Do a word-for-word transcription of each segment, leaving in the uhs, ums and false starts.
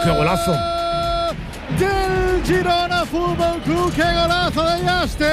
¡Qué golazo! Del Girona Fútbol Club. ¡Qué golazo de Justin!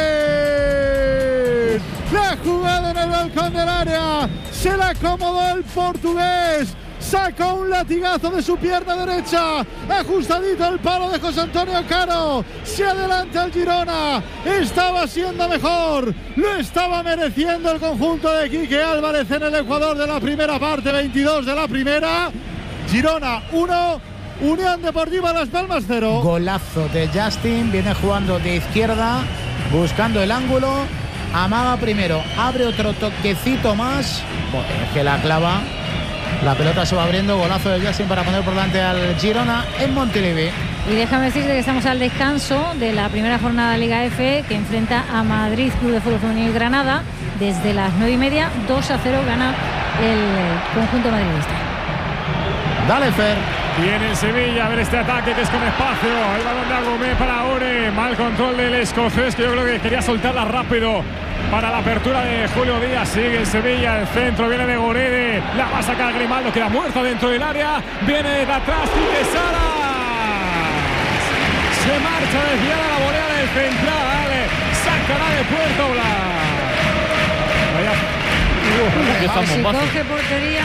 La jugada en el balcón del área, se la acomodó el portugués, sacó un latigazo de su pierna derecha, ajustadito al palo de José Antonio Cano. Se adelanta el Girona, estaba siendo mejor, lo estaba mereciendo el conjunto de Quique Álvarez en el Ecuador de la primera parte, veintidós de la primera. Girona uno, Unión Deportiva Las Palmas cero. Golazo de Justin, viene jugando de izquierda, buscando el ángulo, amaga primero, abre otro toquecito más, bueno, es que la clava, la pelota se va abriendo, golazo de Justin para poner por delante al Girona en Montilivi. Y déjame decirte que estamos al descanso de la primera jornada de Liga F, que enfrenta a Madrid Club de Fútbol Femenil Granada. Desde las nueve y media, dos a cero gana el conjunto madridista. Dale, Fer. Viene el Sevilla a ver este ataque que es con espacio. El balón de Agumé para Ore. Mal control del escocés, que yo creo que quería soltarla rápido para la apertura de Julio Díaz. Sigue el Sevilla, el centro viene de Gorede. La va a sacar Grimaldo, queda muerta dentro del área. Viene de atrás Quique Salas. Se marcha desviada la volea del central. Sacará de Puerto Blas. Vaya. Uh, si coge portería.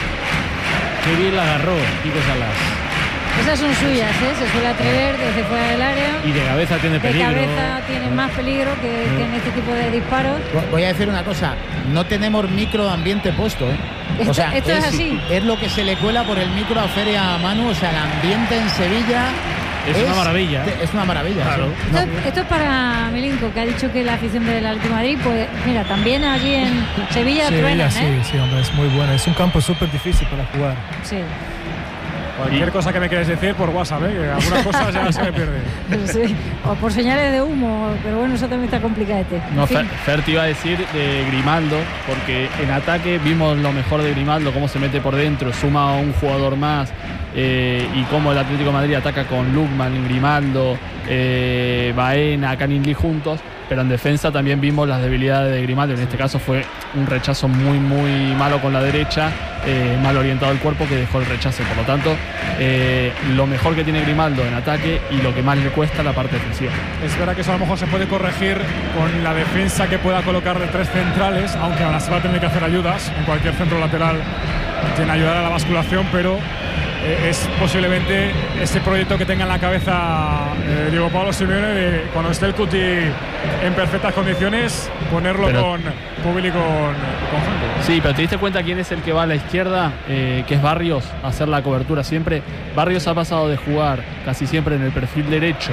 Qué bien la agarró Quique Salas. Esas son suyas, ¿eh? Se suele atrever desde fuera del área. Y de cabeza tiene peligro. De cabeza tiene más peligro que, que en este tipo de disparos. Voy a decir una cosa, no tenemos microambiente puesto, ¿eh? Esto, o sea, esto es, es así. Es lo que se le cuela por el micro a Feria Manu, o sea, el ambiente en Sevilla... Es, es una maravilla. Es una maravilla. Claro. Sí. Esto, no. esto es para Milinko, que ha dicho que la afición del Atlético de Madrid, pues mira, también allí en Sevilla truenan, sí, ¿eh? sí, hombre, es muy bueno. Es un campo súper difícil para jugar. Sí. Cualquier cosa que me quieres decir por WhatsApp, ¿eh? Que algunas cosas ya se me pierde. Sí, o por señales de humo, pero bueno, eso también está complicadete. No, Fer, Fer te iba a decir de Grimaldo, porque en ataque vimos lo mejor de Grimaldo, cómo se mete por dentro, suma a un jugador más, eh, y cómo el Atlético de Madrid ataca con Lukman, Grimaldo, eh, Baena, Canning Lee juntos. Pero en defensa también vimos las debilidades de Grimaldo. En este caso fue un rechazo muy muy malo con la derecha, eh, mal orientado el cuerpo, que dejó el rechazo. Por lo tanto, eh, lo mejor que tiene Grimaldo en ataque y lo que más le cuesta la parte defensiva. Es verdad que eso a lo mejor se puede corregir con la defensa que pueda colocar de tres centrales, aunque ahora se va a tener que hacer ayudas en cualquier centro lateral, tiene ayudar a la basculación, pero es posiblemente ese proyecto que tenga en la cabeza eh, Diego Pablo Simeone de cuando esté el Cuti en perfectas condiciones, ponerlo pero, con Público y con, con gente. Sí, pero te diste cuenta quién es el que va a la izquierda, eh, que es Barrios, a hacer la cobertura siempre. Barrios ha pasado de jugar casi siempre en el perfil derecho,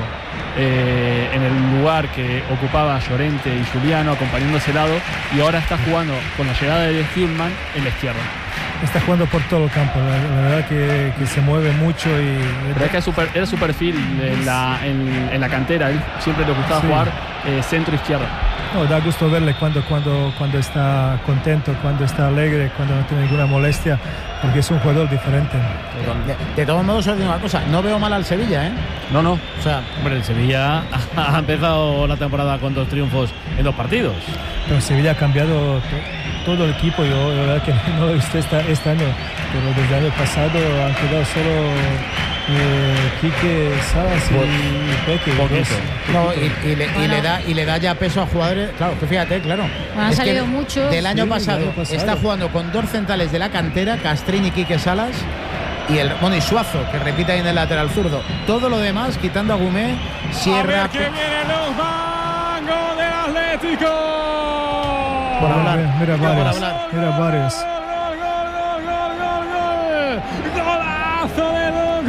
eh, en el lugar que ocupaba Llorente y Juliano acompañando ese lado, y ahora está jugando con la llegada de Hillman en la izquierda. Está jugando por todo el campo, la, la verdad que, que se mueve mucho. Y pero es que super, era su perfil en la, en, en la cantera, él siempre le gustaba sí. jugar eh, centro-izquierda. No, da gusto verle cuando, cuando, cuando está contento, cuando está alegre, cuando no tiene ninguna molestia, porque es un jugador diferente. De, de todos modos, os digo una cosa, no veo mal al Sevilla, ¿eh? No, no. O sea, hombre, el Sevilla ha empezado la temporada con dos triunfos en dos partidos. Pero el Sevilla ha cambiado todo el equipo. Yo la verdad que no lo he visto esta, este año, pero desde el año pasado han quedado solo eh, Quique Salas y, y Peque. No, y, y, le, bueno. y, le da, y le da ya peso a jugadores. Claro, que fíjate, claro. Bueno, han salido muchos. Del año, sí, pasado, del año pasado está jugando con dos centrales de la cantera, Castrín y Quique Salas. Y el bueno, y Suazo, que repite ahí en el lateral zurdo. Todo lo demás, quitando a Gumé, Sierra. A ver que viene los mangos del Atlético. Por hablar, mira, mira varios, mira varios. Gol, gol, gol, gol, gol, gol. Golazo de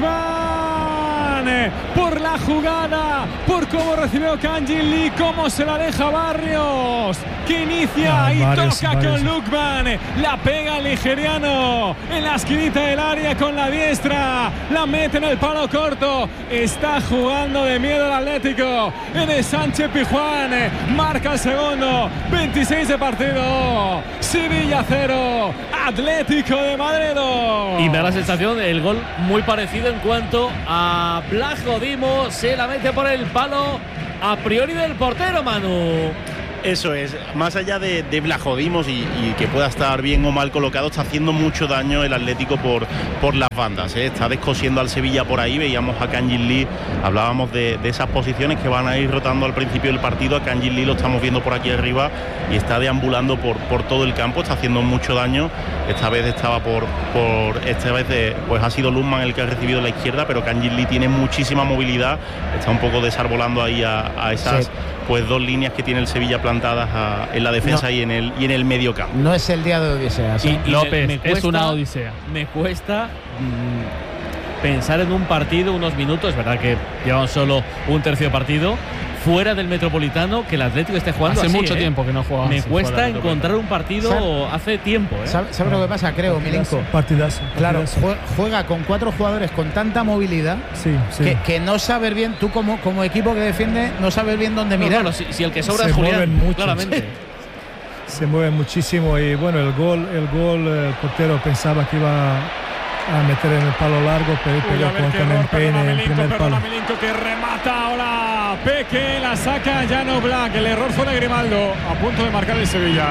Lukman. Por la jugada, por cómo recibió Canning Lee, cómo se la deja Barrios, que inicia ah, y varios, toca varios. Con Lukman, la pega el nigeriano en la esquinita del área con la diestra, la mete en el palo corto. Está jugando de miedo el Atlético en el Sánchez Pizjuán, marca el segundo, veintiséis de partido, Sevilla cero, Atlético de Madrid dos. Y me da la sensación el gol muy parecido en cuanto a Blajo Dimo, se la mete por el palo a priori del portero, Manu. Eso es, más allá de, de Blajodimos y, y que pueda estar bien o mal colocado, está haciendo mucho daño el Atlético por, por las bandas, ¿eh? Está descosiendo al Sevilla por ahí. Veíamos a Kangin Lee, hablábamos de, de esas posiciones que van a ir rotando al principio del partido. A Kangin Lee lo estamos viendo por aquí arriba y está deambulando por, por todo el campo, está haciendo mucho daño. Esta vez estaba por, por esta vez de, pues ha sido Lundman el que ha recibido la izquierda, pero Kangin Lee tiene muchísima movilidad, está un poco desarbolando ahí a, a esas sí. pues dos líneas que tiene el Sevilla plantadas a, en la defensa no. y en el y en el medio campo. No es el día de Odisea. ¿Sí? Y, y López, me, me cuesta, es una odisea. Me cuesta mmm, pensar en un partido, unos minutos, es verdad que llevan solo un tercio de partido, fuera del Metropolitano, que el Atlético esté jugando hace así, mucho ¿eh? tiempo que no juega. Me cuesta encontrar un partido ¿Sabe? hace tiempo. ¿eh? ¿Sabes sabe lo que pasa, creo, Milenko? Partidazo. Claro, juega con cuatro jugadores con tanta movilidad sí, sí. Que, que no sabes bien, tú como, como equipo que defiende, no sabes bien dónde no, mirar. Claro, si, si el que sobra se es Julián, mueven mucho, claramente. Sí. Se mueven muchísimo y bueno, el gol, el gol, el portero pensaba que iba a meter en el palo largo, pero pegó con, con el peine en el primer palo. Milinko que remata ahora Peque, la saca Jan Oblak, el error fue de Grimaldo, a punto de marcar el Sevilla.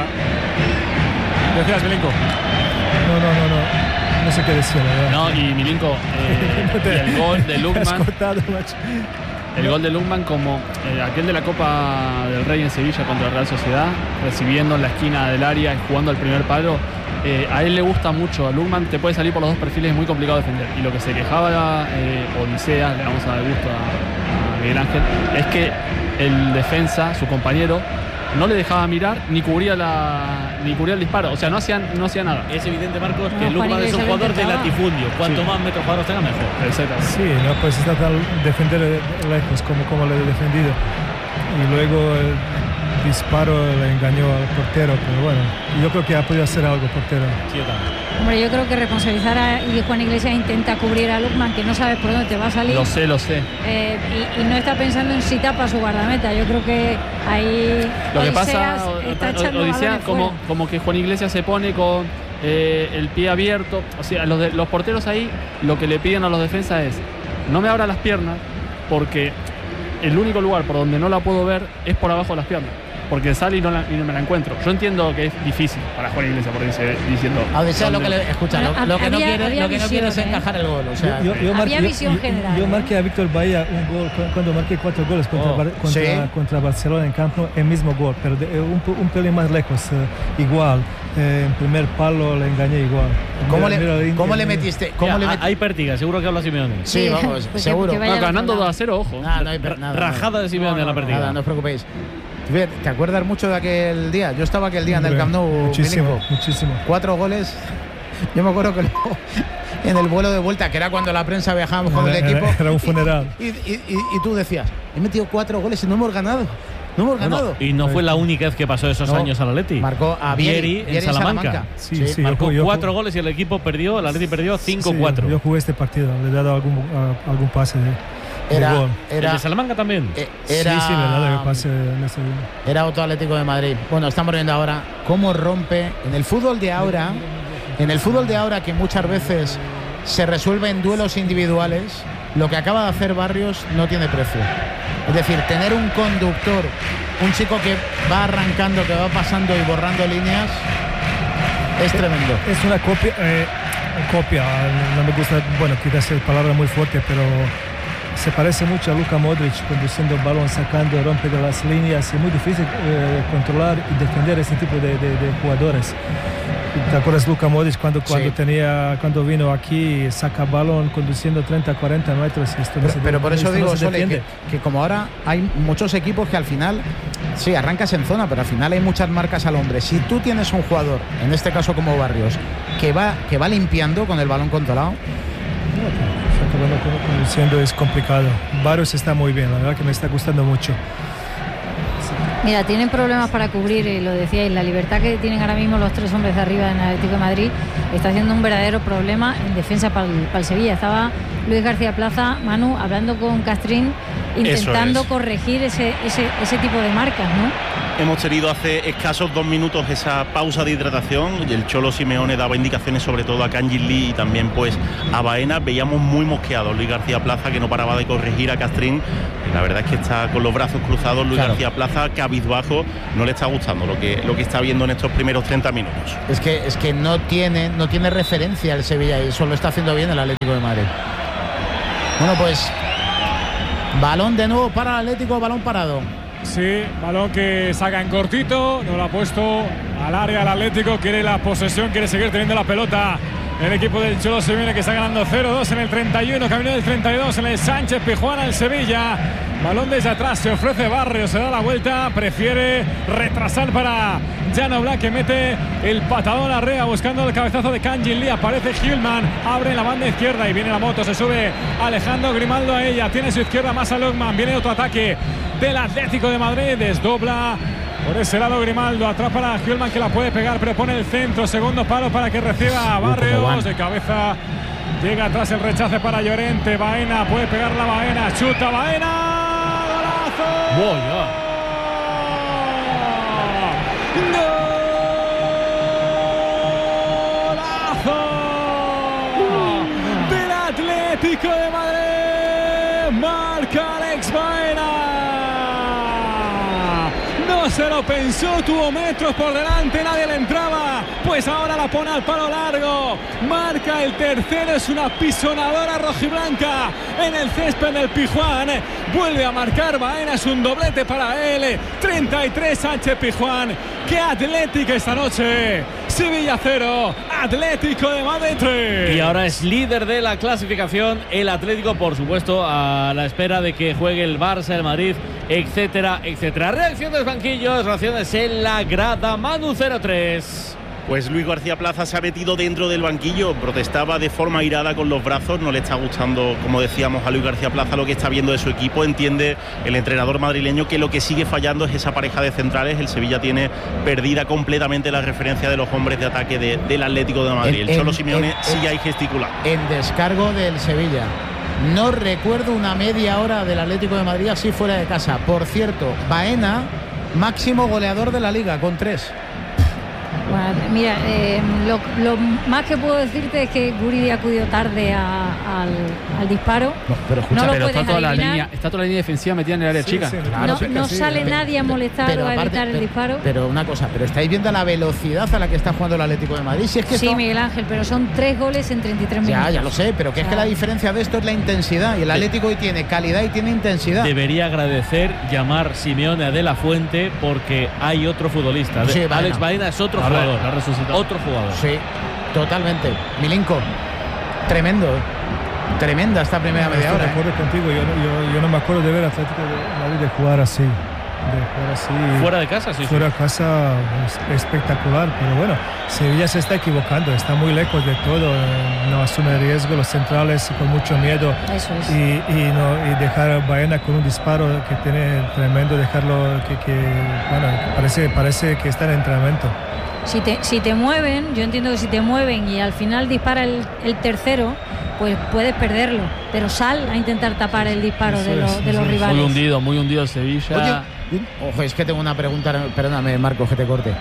Decías, Milinko. No, no, no, no, no sé qué decir, la verdad. No, y Milinko, eh, no te, y el gol de Lundman, el gol de Lundman como eh, aquel de la Copa del Rey en Sevilla contra la Real Sociedad, recibiendo en la esquina del área y jugando al primer palo. Eh, a él le gusta mucho, a Lundman te puede salir por los dos perfiles, es muy complicado defender. Y lo que se quejaba eh, Odisea, le vamos a dar gusto a, a Miguel Ángel, es que el defensa, su compañero, no le dejaba mirar ni cubría la ni cubría el disparo, o sea, no hacía, no hacía nada. Es evidente, Marcos, que no, Lundman es un jugador de latifundio. Cuanto sí. más metros cuadrados tenga, mejor. Exactamente. Sí, no pues está tal defender lejos como, como le he defendido. Y luego el disparo le engañó al portero, pero bueno, yo creo que ha podido hacer algo el portero. Sí, yo también. Hombre, yo creo que responsabilizar a y Juan Iglesias intenta cubrir a Lundman, que no sabes por dónde te va a salir. Lo sé, lo sé. Eh, y, y no está pensando en si tapa su guardameta. Yo creo que ahí lo que Odiseas pasa, está echando Odisea, como, como que Juan Iglesias se pone con eh, el pie abierto. O sea, los, de, los porteros ahí lo que le piden a los defensas es: no me abra las piernas, porque el único lugar por donde no la puedo ver es por abajo de las piernas, porque sale y no, la, y no me la encuentro. Yo entiendo que es difícil para Juan Iglesias, porque dice diciendo. A Odisea lo que le escucha, lo, lo que había, no quiere, había lo que no quiere es visión, encajar el gol. O sea, yo, yo, yo había marqué, visión yo, general. Yo marqué a Víctor Bahía un gol cuando marqué cuatro goles contra, oh, contra, ¿sí? contra Barcelona en campo, el mismo gol, pero de, un, un pelín más lejos, eh, igual. Eh, en primer palo le engañé igual. ¿Cómo, mira, le, mira, ¿cómo mira, le metiste? ¿Cómo Mira, le metiste? hay pértiga, seguro que habla Simeone. Sí, vamos, pues seguro. que vaya No, ganando al otro dos a cero, ojo. Nah, no hay per- nada, Rajada nada. de Simeone en la pértiga. Nada, no os preocupéis. ¿Te acuerdas mucho de aquel día? Yo estaba aquel día en el Camp Nou. Muchísimo, Milinko. muchísimo. Cuatro goles. Yo me acuerdo que luego, en el vuelo de vuelta, que era cuando la prensa viajábamos con el Era- equipo. era un funeral. Y, y, y, y tú decías, he metido cuatro goles y no hemos ganado. No hemos Bueno, ganado. y no fue la única vez que pasó esos No, años al Atleti. Marcó a Vieri, Vieri Vieri en Salamanca. Sí, Sí, sí, Marcó yo, yo, cuatro goles y el equipo perdió, el Atleti perdió cinco cuatro. Sí, yo jugué este partido, le he dado algún, a- algún pase de, de Era, gol. ¿El era, de Salamanca también? eh, era, Sí, sí, le he dado el pase en ese día. era otro Atlético de Madrid. Bueno, estamos viendo ahora cómo rompe en el fútbol de ahora, en el fútbol de ahora que muchas veces se resuelve en duelos individuales, lo que acaba de hacer Barrios no tiene precio. Es decir, tener un conductor, un chico que va arrancando, que va pasando y borrando líneas, es tremendo. Es una copia, eh, copia, no me gusta, bueno, quizás es palabra muy fuerte, pero se parece mucho a Luka Modric conduciendo el balón, sacando, rompe de las líneas. Es muy difícil eh, controlar y defender ese tipo de, de, de jugadores. ¿Te acuerdas Luka Modric cuando, cuando, Sí. tenía, cuando vino aquí, saca balón conduciendo treinta, cuarenta metros? Y esto no Pero, se- pero por eso esto no digo, se Sole, que, defiende. que como ahora hay muchos equipos que al final, sí, arrancas en zona, pero al final hay muchas marcas al hombre. Si tú tienes un jugador, en este caso como Barrios, que va, que va limpiando con el balón controlado, Saca balón con- conduciendo es complicado. Barrios está muy bien, la verdad que me está gustando mucho. Mira, tienen problemas para cubrir, y lo decíais, la libertad que tienen ahora mismo los tres hombres de arriba en el Atlético de Madrid está haciendo un verdadero problema en defensa para el, para el Sevilla. Estaba Luis García Plaza, Manu, hablando con Castrín, intentando es. corregir ese, ese, ese tipo de marcas, ¿no? Hemos tenido hace escasos dos minutos esa pausa de hidratación. El Cholo Simeone daba indicaciones sobre todo a Kangin Lee y también pues a Baena. Veíamos muy mosqueado Luis García Plaza, que no paraba de corregir a Castrín. La verdad es que está con los brazos cruzados Luis Claro. García Plaza, cabizbajo. No le está gustando lo que, lo que está viendo en estos primeros treinta minutos. Es que, es que no tiene, no tiene referencia el Sevilla y eso lo está haciendo bien el Atlético de Madrid. Bueno, pues balón de nuevo para el Atlético, balón parado. Sí, balón que saca en cortito, no lo ha puesto al área el Atlético, quiere la posesión, quiere seguir teniendo la pelota. El equipo del Cholo Simeone que está ganando cero dos en el treinta y uno, camino del treinta y dos en el Sánchez Pizjuán al Sevilla. Balón desde atrás, se ofrece Barrios, se da la vuelta, prefiere retrasar para Jan Oblak, que mete el patadón arriba buscando el cabezazo de Kangin Lee. Aparece Gilman, abre la banda izquierda y viene la moto, se sube Alejandro Grimaldo a ella, tiene su izquierda más a Lugman, viene otro ataque del Atlético de Madrid, desdobla por ese lado Grimaldo, atrás para Gilman, que la puede pegar, pero pone el centro, segundo palo para que reciba Barrios, de cabeza llega atrás el rechace para Llorente. Baena, puede pegar la Baena, chuta Baena, golazo. Voy, ya. Golazo del Atlético de Madrid, marca Alex Baena. No se lo pensó, tuvo metros por delante, nadie le entraba, pues ahora la pone al palo largo, marca el tercero, es una pisonadora rojiblanca en el césped del Pizjuán, vuelve a marcar Baena, es un doblete para él, treinta y tres Sánchez Pizjuán. ¡Qué Atlético esta noche! Sevilla cero, Atlético de Madrid tres. Y ahora es líder de la clasificación el Atlético, por supuesto, a la espera de que juegue el Barça, el Madrid, etcétera, etcétera. Reacción de los banquillos, reacciones en la grada. Manu cero tres. Pues Luis García Plaza se ha metido dentro del banquillo, protestaba de forma airada con los brazos, no le está gustando, como decíamos, a Luis García Plaza lo que está viendo de su equipo. Entiende el entrenador madrileño que lo que sigue fallando es esa pareja de centrales. El Sevilla tiene perdida completamente la referencia de los hombres de ataque de, del Atlético de Madrid. El, el Cholo en, Simeone en, sigue ahí gesticulando. En descargo del Sevilla. No recuerdo una media hora del Atlético de Madrid así fuera de casa. Por cierto, Baena, máximo goleador de la Liga, con tres. Bueno, mira, eh, lo, lo más que puedo decirte es que Guridi acudió tarde a, al, al disparo. No, pero escucha, no lo pero puedes está toda, la adivinar. línea, está toda la línea defensiva metida en el área Sí, chica. sí, Claro, no sí, no sí, sale pero- nadie a molestar pero o a aparte- evitar el pero- disparo. Pero una cosa, pero estáis viendo la velocidad a la que está jugando el Atlético de Madrid. Si es que Sí, esto- Miguel Ángel, pero son tres goles en treinta y tres minutos. ya, ya lo sé, pero que es que la diferencia de esto es la intensidad. Y el Atlético hoy tiene calidad y tiene intensidad. Debería agradecer llamar Simeone a De La Fuente porque hay otro futbolista. Sí, Baena. Alex Baena es otro Ahora, jugador. lo ha resucitado. Otro jugador. Sí, totalmente. Milinko, tremendo, ¿eh? Tremenda esta primera media Estoy hora. de ¿eh? acuerdo contigo, yo, no- yo, yo no me acuerdo de ver Atlético de Madrid de jugar así. De jugar así. Fuera de casa, sí. sí. Fuera de casa es espectacular, pero bueno, Sevilla se está equivocando, está muy lejos de todo, eh, no asume riesgo, los centrales con mucho miedo Eso es. y, y, no, y dejar a Baena con un disparo que tiene tremendo, dejarlo que, que bueno, parece, parece que está en entrenamiento. Si te, si te mueven, yo entiendo que si te mueven y al final dispara el, el tercero, pues puedes perderlo. Pero sal a intentar tapar el disparo Eso de, los- es, de los eso es. rivales. Muy hundido, muy hundido el Sevilla. Oye, ojo, es que tengo una pregunta, perdóname, Marcos, que te corte.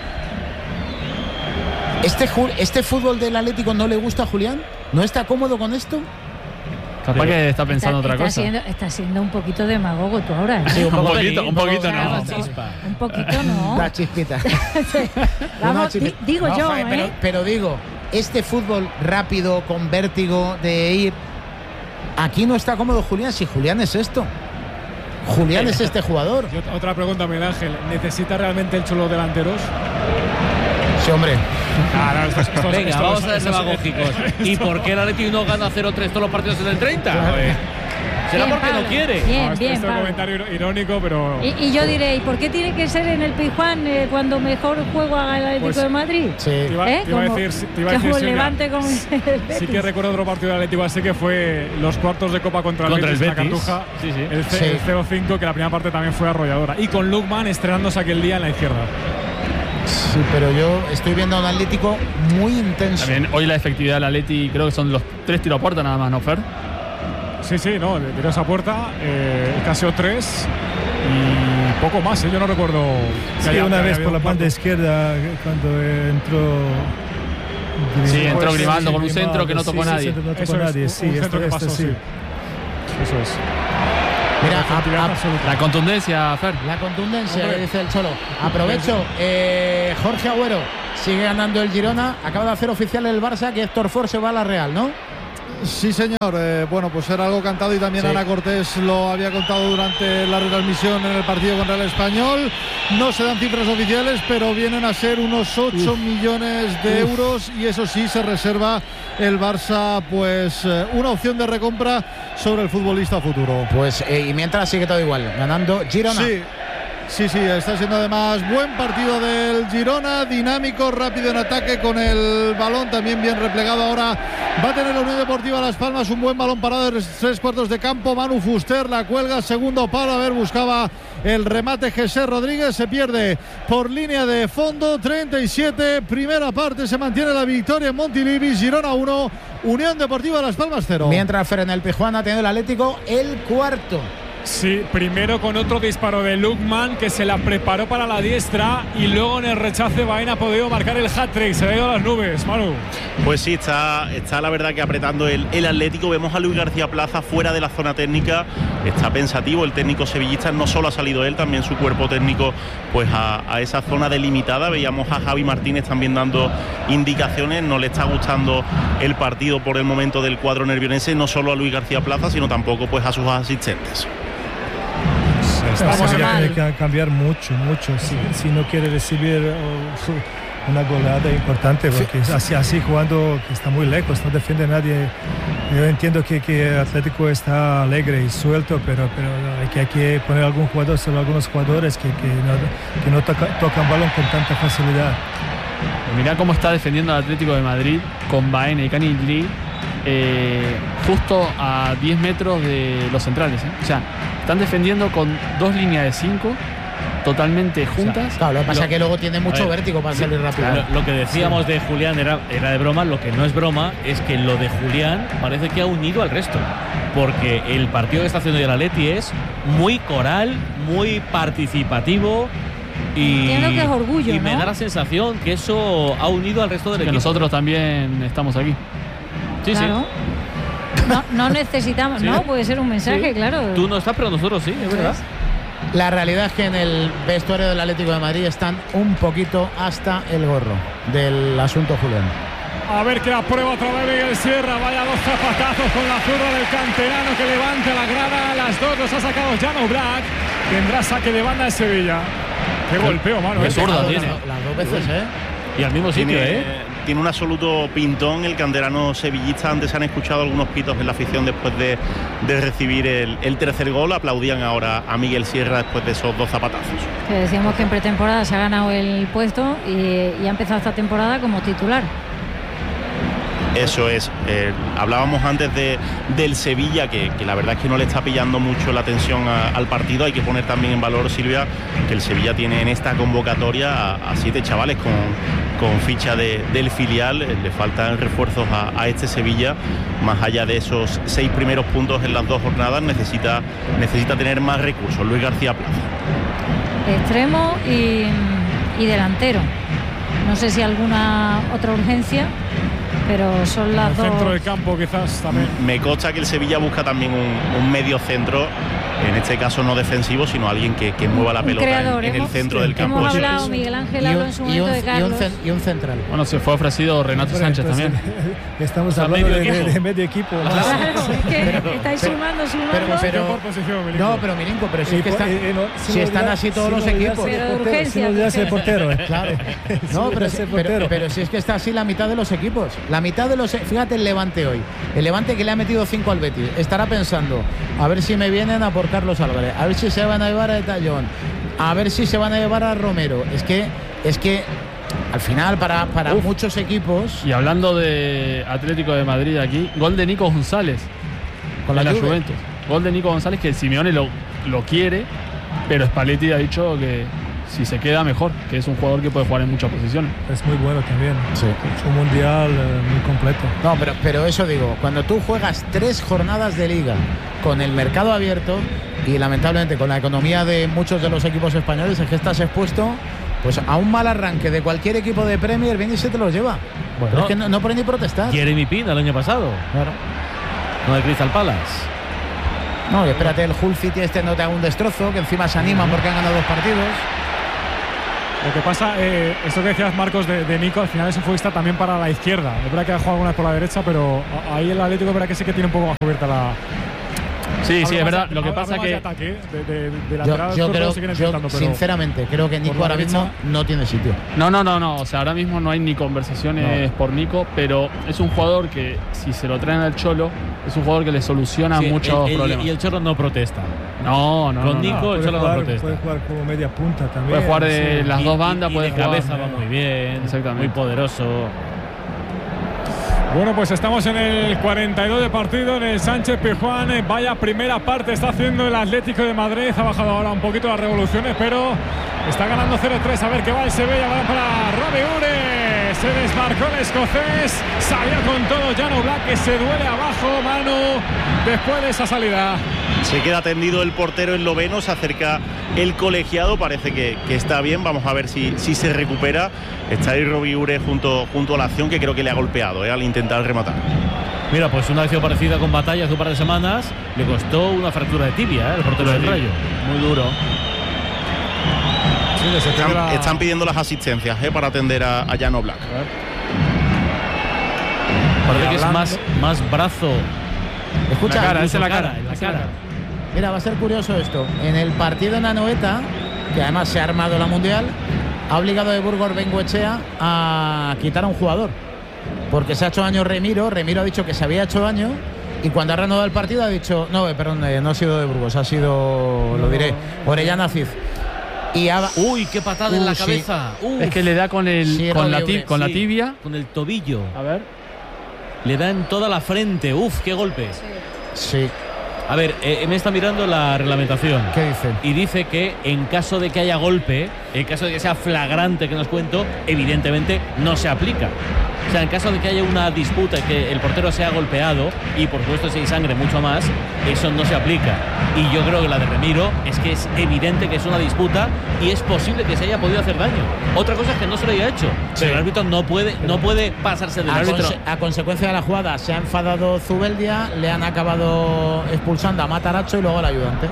¿Este, ju- ¿Este fútbol del Atlético no le gusta a Julián? ¿No está cómodo con esto? Capaz que está pensando está, otra está cosa. Siendo, está siendo un poquito demagogo tú ahora. ¿eh? Sí, un Un poco- poquito, un poquito Claro, no. sí. Un poquito no. Da chispita. Vamos, Una di- chispita. digo No, yo, joder, ¿eh? pero, pero digo, este fútbol rápido, con vértigo, de ir... Aquí no está cómodo Julián, si Julián es esto. Julián es este jugador. Y ot- otra pregunta, Miguel Ángel, ¿necesita realmente el Cholo delanteros? Sí, hombre. Ah, no, estos- estos- Venga, estos- vamos a ser estos- demagógicos. ¿Y por qué el Atlético no gana cero tres todos los partidos en el treinta? Claro. ¿Será Bien, porque no Pablo. quiere? Bien, No, esto, bien, esto es un Pablo. comentario iro- irónico, pero... Y, y yo diré, ¿y por qué tiene que ser en el Pizjuán eh, cuando mejor juego haga el Atlético Pues, de Madrid? Sí. Te iba, ¿Eh? te iba a Como- decir, te iba a decir, como Silvia, levante como el sí Betis. que recuerdo otro partido del Atlético, así que fue los cuartos de Copa contra el Contra el Betis, en la Betis. Cartuja, Sí, sí. el, ce- Sí. el cero cinco, que la primera parte también fue arrolladora. Y con Lukman estrenándose aquel día en la izquierda. Sí, pero yo estoy viendo a un Atlético muy intenso. También hoy la efectividad del Atleti creo que son los tres tiros a puerta nada más, ¿no, Fer? Sí, sí, no, tiró esa puerta, eh, Casio tres y Poco más, ¿eh? Yo no recuerdo. Sí, haya, una vez haya por la un banda izquierda cuando entró. Sí, entró pues, Grimaldo sí, con un centro que no tocó sí, nadie. Sí, no tocó Eso es, nadie, un- sí. un esto- centro que esto pasó, sí. sí. Eso es. Mira, Efectividad a- a- absoluta. La contundencia, Fer. la contundencia, Hombre. dice el Cholo. Aprovecho, eh, Jorge Agüero sigue ganando el Girona. Acaba de hacer oficial el Barça que Héctor Ford se va a la Real, ¿no? Sí, señor. Eh, bueno, pues era algo cantado y también Sí. Ana Cortés lo había contado durante la retransmisión en el partido contra el Español. No se dan cifras oficiales, pero vienen a ser unos ocho millones de euros y eso sí se reserva el Barça, pues eh, una opción de recompra sobre el futbolista futuro. Pues eh, y mientras sigue todo igual, ganando Girona. Sí. Sí, sí, está siendo además buen partido del Girona, dinámico, rápido en ataque con el balón, también bien replegado. Ahora va a tener la Unión Deportiva Las Palmas un buen balón parado de tres cuartos de campo. Manu Fuster la cuelga, segundo palo, a ver, buscaba el remate Jesús Rodríguez, se pierde por línea de fondo. Treinta y siete, primera parte, se mantiene la victoria en Montilivi. Girona uno, Unión Deportiva Las Palmas cero. Mientras Fer en el Pijuana ha tenido el Atlético el cuarto. Sí, primero con otro disparo de Lukman que se la preparó para la diestra y luego en el rechace Baena ha podido marcar el hat-trick. Se le ha ido a las nubes, Manu. Pues sí, está, está la verdad que apretando el, el Atlético. Vemos a Luis García Plaza fuera de la zona técnica. Está pensativo el técnico sevillista. No solo ha salido él, también su cuerpo técnico pues a, a esa zona delimitada. Veíamos a Javi Martínez también dando indicaciones. No le está gustando el partido por el momento del cuadro nervionense. No solo a Luis García Plaza, sino tampoco pues a sus asistentes. Estamos Estamos tiene en- que cambiar mucho, mucho. Si, si no quiere recibir oh, una goleada importante, porque así, así jugando que está muy lejos, no defiende nadie. Yo entiendo que, que Atlético está alegre y suelto, pero, pero hay, que, hay que poner algún jugador, solo algunos jugadores que, que no, que no toca, tocan balón con tanta facilidad. Mirá cómo está defendiendo el Atlético de Madrid con Baena y Canigli eh, justo a diez metros de los centrales. ¿eh? O sea, están defendiendo con dos líneas de cinco totalmente juntas. Claro, lo que pasa Lo- es que luego tiene mucho a ver, vértigo para salir rápido. Lo, lo que decíamos de Julián era, era de broma, lo que no es broma es que lo de Julián parece que ha unido al resto. Porque el partido que está haciendo el Atleti es muy coral, muy participativo y, Entiendo que es orgullo, y me ¿no? da la sensación que eso ha unido al resto del Que equipo. nosotros también estamos aquí. Sí, Claro. No, no necesitamos, Sí. ¿no? Puede ser un mensaje, Sí. claro. sí. Tú no estás, pero nosotros sí, es verdad. La realidad es que en el vestuario del Atlético de Madrid están un poquito hasta el gorro del asunto Julián. A ver que la prueba otra vez Miguel Sierra. Vaya dos zapatazos con la zurda del canterano que levanta la grada. Las dos los ha sacado Jano Black. Tendrá saque de banda de Sevilla. Qué golpeo, mano. Qué ¿eh? zurda Las- tiene. Las dos veces, ¿eh? Y al mismo sitio, Tiene, ¿eh? tiene un absoluto pintón el canterano sevillista. Antes se han escuchado algunos pitos en la afición después de, de recibir el, el tercer gol. Aplaudían ahora a Miguel Sierra después de esos dos zapatazos. Que decíamos que en pretemporada se ha ganado el puesto y, y ha empezado esta temporada como titular. Eso es. Eh, hablábamos antes de, del Sevilla, que, que la verdad es que no le está pillando mucho la atención a- al partido. Hay que poner también en valor, Silvia, que el Sevilla tiene en esta convocatoria a, a siete chavales con, con ficha de- del filial. Eh, Le faltan refuerzos a, a este Sevilla. Más allá de esos seis primeros puntos en las dos jornadas, necesita, necesita tener más recursos. Luis García Plaza. Extremo y, y delantero. No sé si alguna otra urgencia, pero son En las el dos. centro del campo quizás también. Me consta que el Sevilla busca también un, un medio centro, en este caso no defensivo, sino alguien que, que mueva la Un pelota creador. en, en el Hemos- centro del campo. Hemos Eso es. hablado, Miguel Ángel Y habló un, en su y momento un- de y un Carlos. cen- y un central. Bueno, se fue ofrecido Renato Bueno, Sánchez entonces, también. Estamos sea, hablando medio de, de- equipo. de medio equipo. ¿no? Claro, es que Pero- estáis pero- sumando, sumando. pero- pero- Por posición, Milinko. No, pero Milinko, pero si Y es que por- están, eh, eh, no, sin si están olvidar- así todos sin los olvidarse equipos. del Pero portero, urgencia, sin olvidarse del portero. eh. Claro. Sin No, pero, olvidarse si- del pero, portero. pero si es que está así la mitad de los equipos. La mitad de los. Fíjate el Levante hoy. El Levante que le ha metido cinco al Betis. Estará pensando, a ver si me vienen a por Carlos Álvarez, a ver si se van a llevar a Tallón, a ver si se van a llevar a Romero. Es que, es que al final, para, para Uf. muchos equipos, Y hablando de Atlético de Madrid aquí, gol de Nico González con con la la Juve. Juventus. Gol de Nico González que Simeone lo, lo quiere, pero Spalletti ha dicho que si se queda mejor, que es un jugador que puede jugar en muchas posiciones. Es muy bueno también. Sí. Es un mundial eh, muy completo. No, pero, pero eso digo, cuando tú juegas tres jornadas de liga con el mercado abierto y lamentablemente con la economía de muchos de los equipos españoles, es que estás expuesto pues a un mal arranque de cualquier equipo de Premier, viene y se te los lleva. Bueno, es que no, no puede ni protestar. Jeremy Pino el año pasado. Claro. No, el Crystal Palace. No, y espérate, el Hull City este no te haga un destrozo, que encima se animan porque han ganado dos partidos. Lo que pasa, eh, esto que decías, Marcos, de, de Nico, al final es un futbolista también para la izquierda. Es verdad que ha jugado algunas por la derecha, pero ahí el Atlético es verdad que sí que tiene un poco más cubierta la. Sí, sí, es verdad. De, lo que pasa que. De ataque, de, de, de yo, lateral, yo creo, yo, pero sinceramente, creo que Nico ahora mismo no tiene sitio. No, no, no, no. O sea, ahora mismo no hay ni conversaciones no. por Nico, pero es un jugador que, si se lo traen al Cholo, es un jugador que le soluciona sí, muchos el, el, problemas. Y el Cholo no protesta. No, no. Con no, Nico no. el Cholo jugar, no protesta. Puede jugar como media punta también. Puede jugar de sí. las y, dos bandas, y, puede y de jugar. cabeza va muy bien. Exactamente. Muy poderoso. Bueno, pues estamos en el cuarenta y dos de partido en el Sánchez Pizjuán. Vaya primera parte está haciendo el Atlético de Madrid. Ha bajado ahora un poquito las revoluciones, pero está ganando cero tres. A ver qué va el Sevilla. Va para Robbie Ure. Se desmarcó el escocés. Salió con todo Jan Oblak, que se duele abajo, Manu, después de esa salida. Se queda tendido el portero esloveno, se acerca el colegiado, parece que, que está bien. Vamos a ver si, si se recupera. Está ahí Robbie Ure junto, junto a la acción, que creo que le ha golpeado eh, al intentar rematar. Mira, pues una acción parecida con Batalla hace un par de semanas le costó una fractura de tibia, ¿eh? El portero sí, del Rayo. Muy duro. Sí, están, la... están pidiendo las asistencias eh, para atender a, a Jan Oblak. Parece que es más, más brazo. Escucha, la cara, esa es la cara, cara, la cara. Mira, va a ser curioso esto. En el partido en Anoeta, que además se ha armado la Mundial, ha obligado a Burgos Bengoechea a quitar a un jugador. Porque se ha hecho daño Remiro. Remiro ha dicho que se había hecho daño. Y cuando ha reanudado el partido ha dicho, no, eh, perdón, eh, no ha sido de Burgos, ha sido, lo diré, Orellana Cid. Y ha... Uy, qué patada uh, en la cabeza. Sí. Es que le da con, el, sí, con, la, tib con sí, la tibia. Con el tobillo. A ver. Le da en toda la frente. Uf, qué golpe. Sí. sí. A ver, eh, me está mirando la reglamentación. ¿Qué dice? Y dice que en caso de que haya golpe, en caso de que sea flagrante que nos cuento, evidentemente no se aplica. O sea, en caso de que haya una disputa y que el portero sea golpeado y por supuesto si hay sangre mucho más, eso no se aplica. Y yo creo que la de Remiro es que es evidente que es una disputa y es posible que se haya podido hacer daño. Otra cosa es que no se lo haya hecho. Sí. Pero el árbitro no puede, no puede pasarse del a árbitro. Conse a consecuencia de la jugada se ha enfadado Zubeldia, le han acabado expulsando a Matarazzo y luego al ayudante.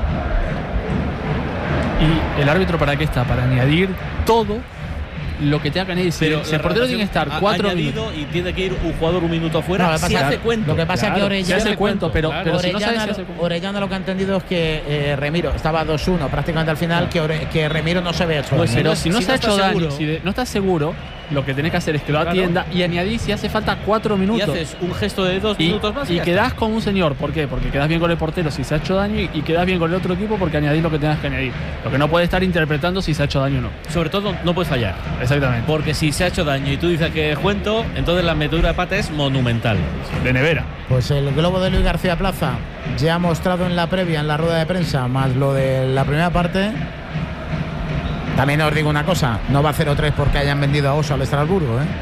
¿Y el árbitro para qué está? Para añadir todo lo que tenga que añadir. Pero si el portero tiene que estar cuatro minutos y tiene que ir un jugador un minuto fuera, no, se hace cuento. Lo que pasa claro, es que Orellana se hace cuento, pero, claro. pero Orellana, si no sabes si hace Orellana lo que ha entendido es que eh, Remiro estaba dos uno prácticamente al final, claro. que, Ore, que Remiro no se había hecho pues daño. Pero si no si se ha no hecho daño, seguro, si de, no estás seguro, lo que tenés que hacer es que lo atienda claro. y añadir si hace falta cuatro minutos. Y haces un gesto de dos y, minutos más. Y, y quedás está. con un señor. ¿Por qué? Porque quedás bien con el portero si se ha hecho daño y, y quedás bien con el otro equipo porque añadís lo que tengas que añadir. Lo que no puede estar interpretando si se ha hecho daño o no. Sobre todo no puedes fallar. Exactamente. Porque si se ha hecho daño y tú dices que cuento, entonces la metedura de pata es monumental. De nevera. Pues el globo de Luis García Plaza ya ha mostrado en la previa, en la rueda de prensa, más lo de la primera parte. También os digo una cosa, no va cero tres porque hayan vendido a Oso al Estrasburgo, ¿eh?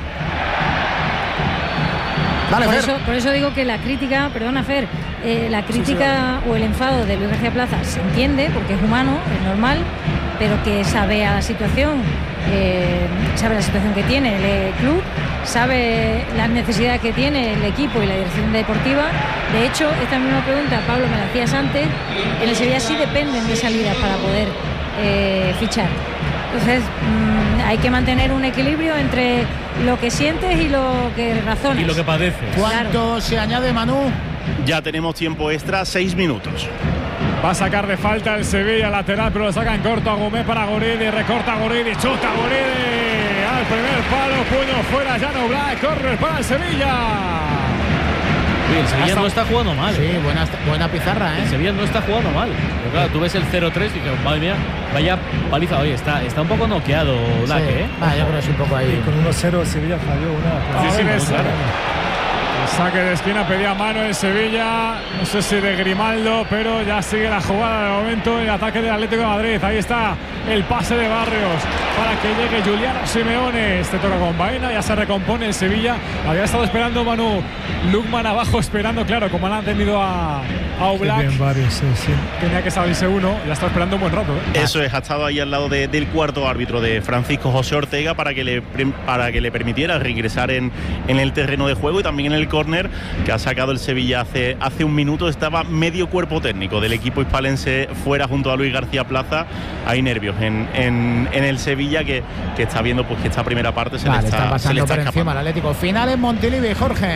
Vale, por, Fer. eso, por eso digo que la crítica, perdona Fer, eh, la crítica sí, sí, o el enfado de Luis García Plaza se entiende porque es humano, es normal, pero que sabe a la situación, eh, sabe la situación que tiene el club, sabe las necesidades que tiene el equipo y la dirección deportiva. De hecho, esta misma pregunta, Pablo, me la hacías antes, en el Sevilla sí dependen de salidas para poder eh, fichar. Entonces mmm, hay que mantener un equilibrio entre lo que sientes y lo que razonas. Y lo que padeces. ¿Cuánto claro. se añade, Manu? Ya tenemos tiempo extra, seis minutos. Va a sacar de falta el Sevilla lateral, pero lo saca en corto a Gómez para Guridi, recorta Guridi, chuta Guridi al primer palo, puño fuera, Jan Oblak, corre para el Sevilla. Uy, el Sevilla no está jugando mal. Sí, buena, buena pizarra, ¿eh? El Sevilla no está jugando mal. Pero claro, tú ves el cero tres y dices, madre mía, vaya paliza. Oye, está, está un poco noqueado Oblak, sí. ¿eh? Ah, yo creo que es un poco ahí. Y con uno cero Sevilla falló una. Sí, sí, ves, claro. Saque de esquina, pedía mano en Sevilla, no sé si de Grimaldo, pero ya sigue la jugada de momento, el ataque del Atlético de Madrid. Ahí está el pase de Barrios para que llegue Giuliano Simeone. Este toca con Baena, ya se recompone el Sevilla. Había estado esperando Manu Lukman abajo, esperando, claro, como han tenido a, a Oblak. Bien, Barrios, sí, sí. Tenía que salirse uno, ya está esperando un buen rato, ¿eh? Eso es, ha estado ahí al lado de, del cuarto árbitro, de Francisco José Ortega, para que le, para que le permitiera reingresar en, en el terreno de juego, y también en el córner que ha sacado el Sevilla hace, hace un minuto. Estaba medio cuerpo técnico del equipo hispalense fuera junto a Luis García Plaza. Hay nervios en, en, en el Sevilla que, que está viendo pues que esta primera parte se vale, le está, está pasando se le está por encima escapando. al Atlético. Final en Montilivi, Jorge.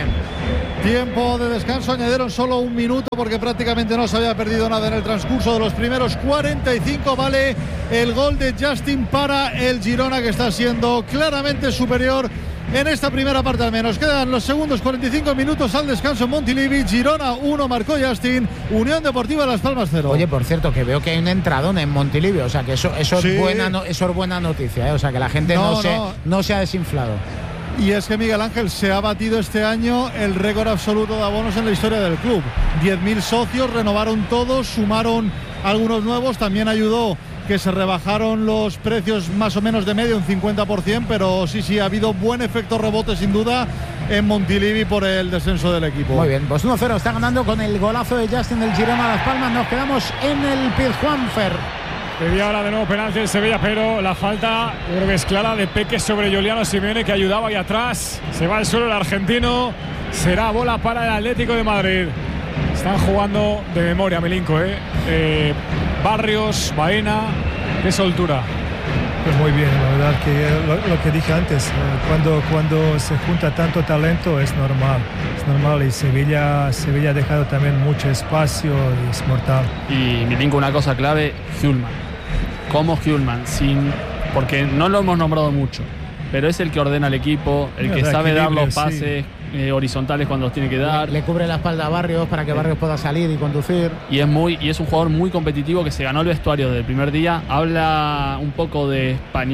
Tiempo de descanso, añadieron solo un minuto porque prácticamente no se había perdido nada en el transcurso de los primeros cuarenta y cinco. Vale el gol de Justin para el Girona, que está siendo claramente superior en esta primera parte al menos. Quedan los segundos cuarenta y cinco minutos al descanso en Montilivi. Girona uno, marcó Justin. Unión Deportiva Las Palmas cero. Oye, por cierto, que veo que hay un entradón en Montilivi, o sea que eso, eso, Sí. es, buena, no, eso es buena noticia, ¿eh? O sea que la gente no, No, se, no. no se ha desinflado. Y es que Miguel Ángel, se ha batido este año el récord absoluto de abonos en la historia del club. diez mil socios, renovaron todos, sumaron algunos nuevos, también ayudó que se rebajaron los precios más o menos de medio, un cincuenta por ciento, pero sí, sí, ha habido buen efecto rebote sin duda en Montilivi por el descenso del equipo. Muy bien, pues uno cero está ganando con el golazo de Justin del Girona Las Palmas. Nos quedamos en el Pizjuán-Fer. Pedía ahora de nuevo penalti en Sevilla, pero la falta, yo creo que es clara, de Peque sobre Giuliano Simeone, que ayudaba ahí atrás. Se va al suelo el argentino. Será bola para el Atlético de Madrid. Están jugando de memoria, Milinko, ¿eh? eh Barrios, Baena, qué soltura. Pues muy bien, la verdad que lo, lo que dije antes, eh, cuando, cuando se junta tanto talento es normal, es normal, y Sevilla, Sevilla ha dejado también mucho espacio y es mortal. Y Milinko, una cosa clave, Hjulman. Como Hjulman, sin, porque no lo hemos nombrado mucho, pero es el que ordena el equipo, el No, que da sabe dar equilibrio, los pases sí. eh, horizontales cuando los tiene que dar. Le, le cubre la espalda a Barrios para que Barrios pueda salir y conducir. Y es, muy, y es un jugador muy competitivo que se ganó el vestuario desde el primer día. Habla un poco de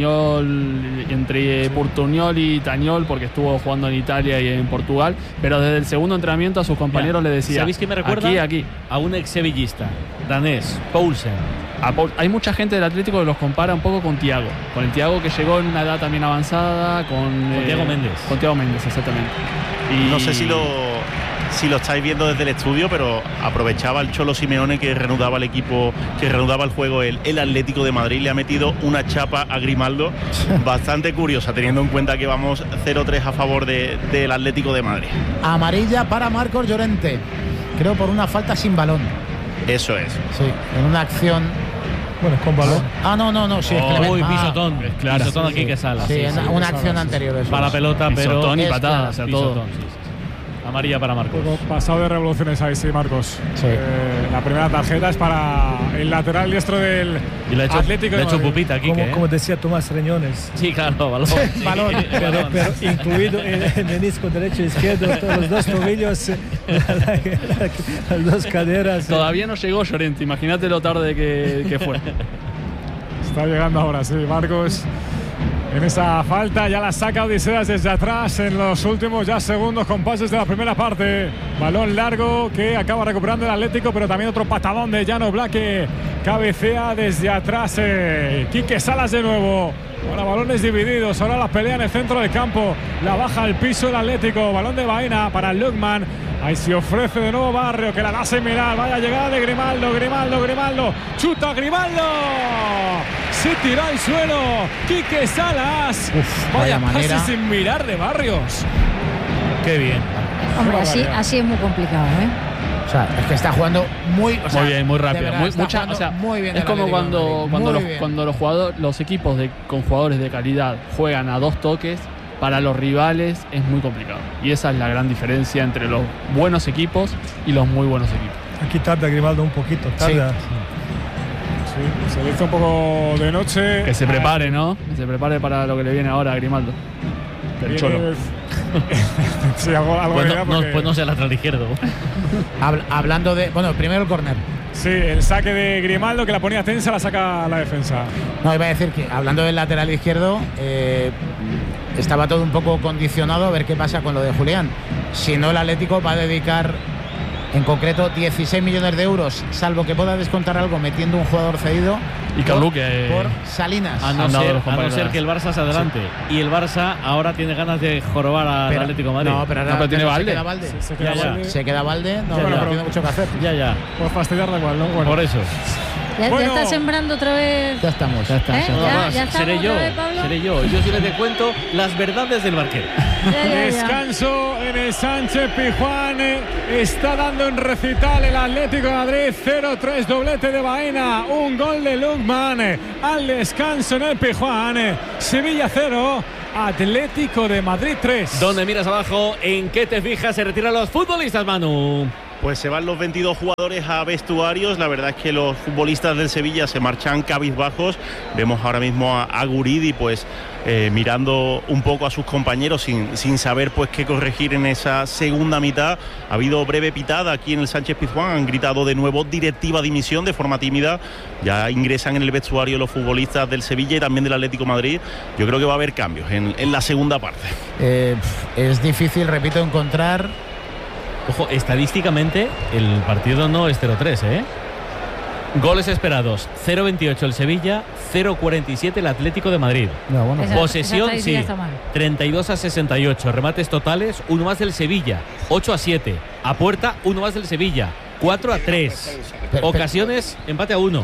español entre Portuñol y Tañol, porque estuvo jugando en Italia y en Portugal, pero desde el segundo entrenamiento a sus compañeros Mira, le decía: ¿sabéis qué me recuerda? Aquí, aquí. A un ex sevillista, danés, Poulsen. A Paul, hay mucha gente del Atlético que los compara un poco con Thiago, con el Thiago que llegó en una edad también avanzada, con, Con eh, Thiago Méndez. Con Thiago Méndez, exactamente. Y No sé si lo, si lo estáis viendo desde el estudio, pero aprovechaba el Cholo Simeone que reanudaba el equipo, que reanudaba el juego el, el Atlético de Madrid. Le ha metido una chapa a Grimaldo bastante curiosa, teniendo en cuenta que vamos cero tres a favor de, del Atlético de Madrid. Amarilla para Marcos Llorente, creo por una falta sin balón. Eso es. Sí, en una acción. Bueno, con balón. Ah, no, no, no, sí, es que le Uy, ven- ah, pisotón. es clara. Pisotón Sí, aquí sí. que sala. Sí, en una sí, acción sí. anterior. Eso Para es. pelota, pero. Pisotón y es patada, clara. o sea, Pisotón, todo. sí, sí, sí. Amarilla para Marcos. Poco pasado de revoluciones ahí, sí, Marcos. Sí. Eh, la primera tarjeta es para el lateral diestro del Y le ha hecho, Atlético le de ha hecho Madrid. pupita aquí, Como, ¿eh? como decía Tomás Reñones. Sí, claro, balón. Sí, Balón, pero, balón. pero incluido el, el menisco derecho e izquierdo, todos los dos tobillos, eh, la- la- las dos caderas. eh. todavía no llegó Llorente, imagínate lo tarde que, que fue. Está llegando ahora, sí, Marcos. En esa falta ya la saca Odiseas desde atrás en los últimos ya segundos compases de la primera parte. Balón largo que acaba recuperando el Atlético, pero también otro patadón de Jan Oblak que cabecea desde atrás. Eh. Quique Salas de nuevo. Ahora balones divididos, ahora la pelea en el centro del campo. La baja al piso el Atlético. Balón de Baena para Lukman. Ahí se ofrece de nuevo Barrio, que la da sin mirar. Vaya llegada de Grimaldo, Grimaldo, Grimaldo. Chuta Grimaldo. Se tira al suelo. Quique Salas. Uf, vaya vaya pase manera. sin mirar de Barrios. Qué bien. Hombre, Qué así, barbaridad. así es muy complicado, ¿eh? O sea, es que está jugando muy, o sea, Muy bien, muy de rápido. verdad, Muy, está mucha, jugando o sea, muy bien es el como Atlético de cuando, Madrid, cuando, muy los, bien. cuando los, jugadores, los equipos de, con jugadores de calidad juegan a dos toques, para los rivales es muy complicado. Y esa es la gran diferencia entre los buenos equipos y los muy buenos equipos. Aquí tarda Grimaldo un poquito, tarda. Sí, se le hizo un poco de noche. Que se prepare, ¿no? Que se prepare para lo que le viene ahora a Grimaldo. Del Cholo. Viene- sí, algo, algo Pues dirá no, no, porque- pues no sea lateral izquierdo. Habl- hablando de. Bueno, primero el córner. Sí, el saque de Grimaldo que la ponía tensa, la saca la defensa. No, iba a decir que hablando del lateral izquierdo, eh, estaba todo un poco condicionado a ver qué pasa con lo de Julián. Si no, el Atlético va a dedicar en concreto dieciséis millones de euros, salvo que pueda descontar algo metiendo un jugador cedido. Y Carluque eh, por Salinas. A no, ser, a no ser que el Barça se adelante. Sí. Y el Barça ahora tiene ganas de jorobar al pero, Atlético de Madrid. No, pero ahora no, pero tiene pero Valde. Se queda Valde. Se, se queda ya, Valde. ya. Se queda Valde. No, ya, pero ya. tiene mucho que hacer. Ya, ya. Por fastidiar da igual, ¿no? Bueno. Por eso. Ya, Bueno. ya está sembrando otra vez. Ya estamos. Ya está. ¿Eh? No, ya, más, ya estamos seré yo, otra vez, Pablo. seré yo. Yo sí te cuento las verdades del barquero. Ya, ya, ya. Descanso en el Sánchez Pizjuán. Está dando en recital el Atlético de Madrid. cero tres, doblete de Baena. Un gol de Lukman al descanso en el Pizjuán. Sevilla cero, Atlético de Madrid tres. ¿Dónde miras abajo? ¿En qué te fijas? Se retiran los futbolistas, Manu. Pues se van los veintidós jugadores a vestuarios. La verdad es que los futbolistas del Sevilla se marchan cabizbajos. Vemos ahora mismo a, a Guridi pues eh, mirando un poco a sus compañeros sin, sin saber pues qué corregir en esa segunda mitad. Ha habido breve pitada aquí en el Sánchez Pizjuán. Han gritado de nuevo directiva dimisión de forma tímida. Ya ingresan en el vestuario los futbolistas del Sevilla y también del Atlético de Madrid. Yo creo que va a haber cambios en, en la segunda parte. Eh, es difícil, repito, encontrar. Ojo, estadísticamente el partido no es cero tres, ¿eh? Goles esperados, cero veintiocho el Sevilla, cero cuarenta y siete el Atlético de Madrid. No, bueno, Esa- Posesión, esa sí, está mal. treinta y dos a sesenta y ocho. Remates totales, uno más del Sevilla, ocho a siete. A puerta, uno más del Sevilla, cuatro a tres. Pero- Ocasiones, empate a uno.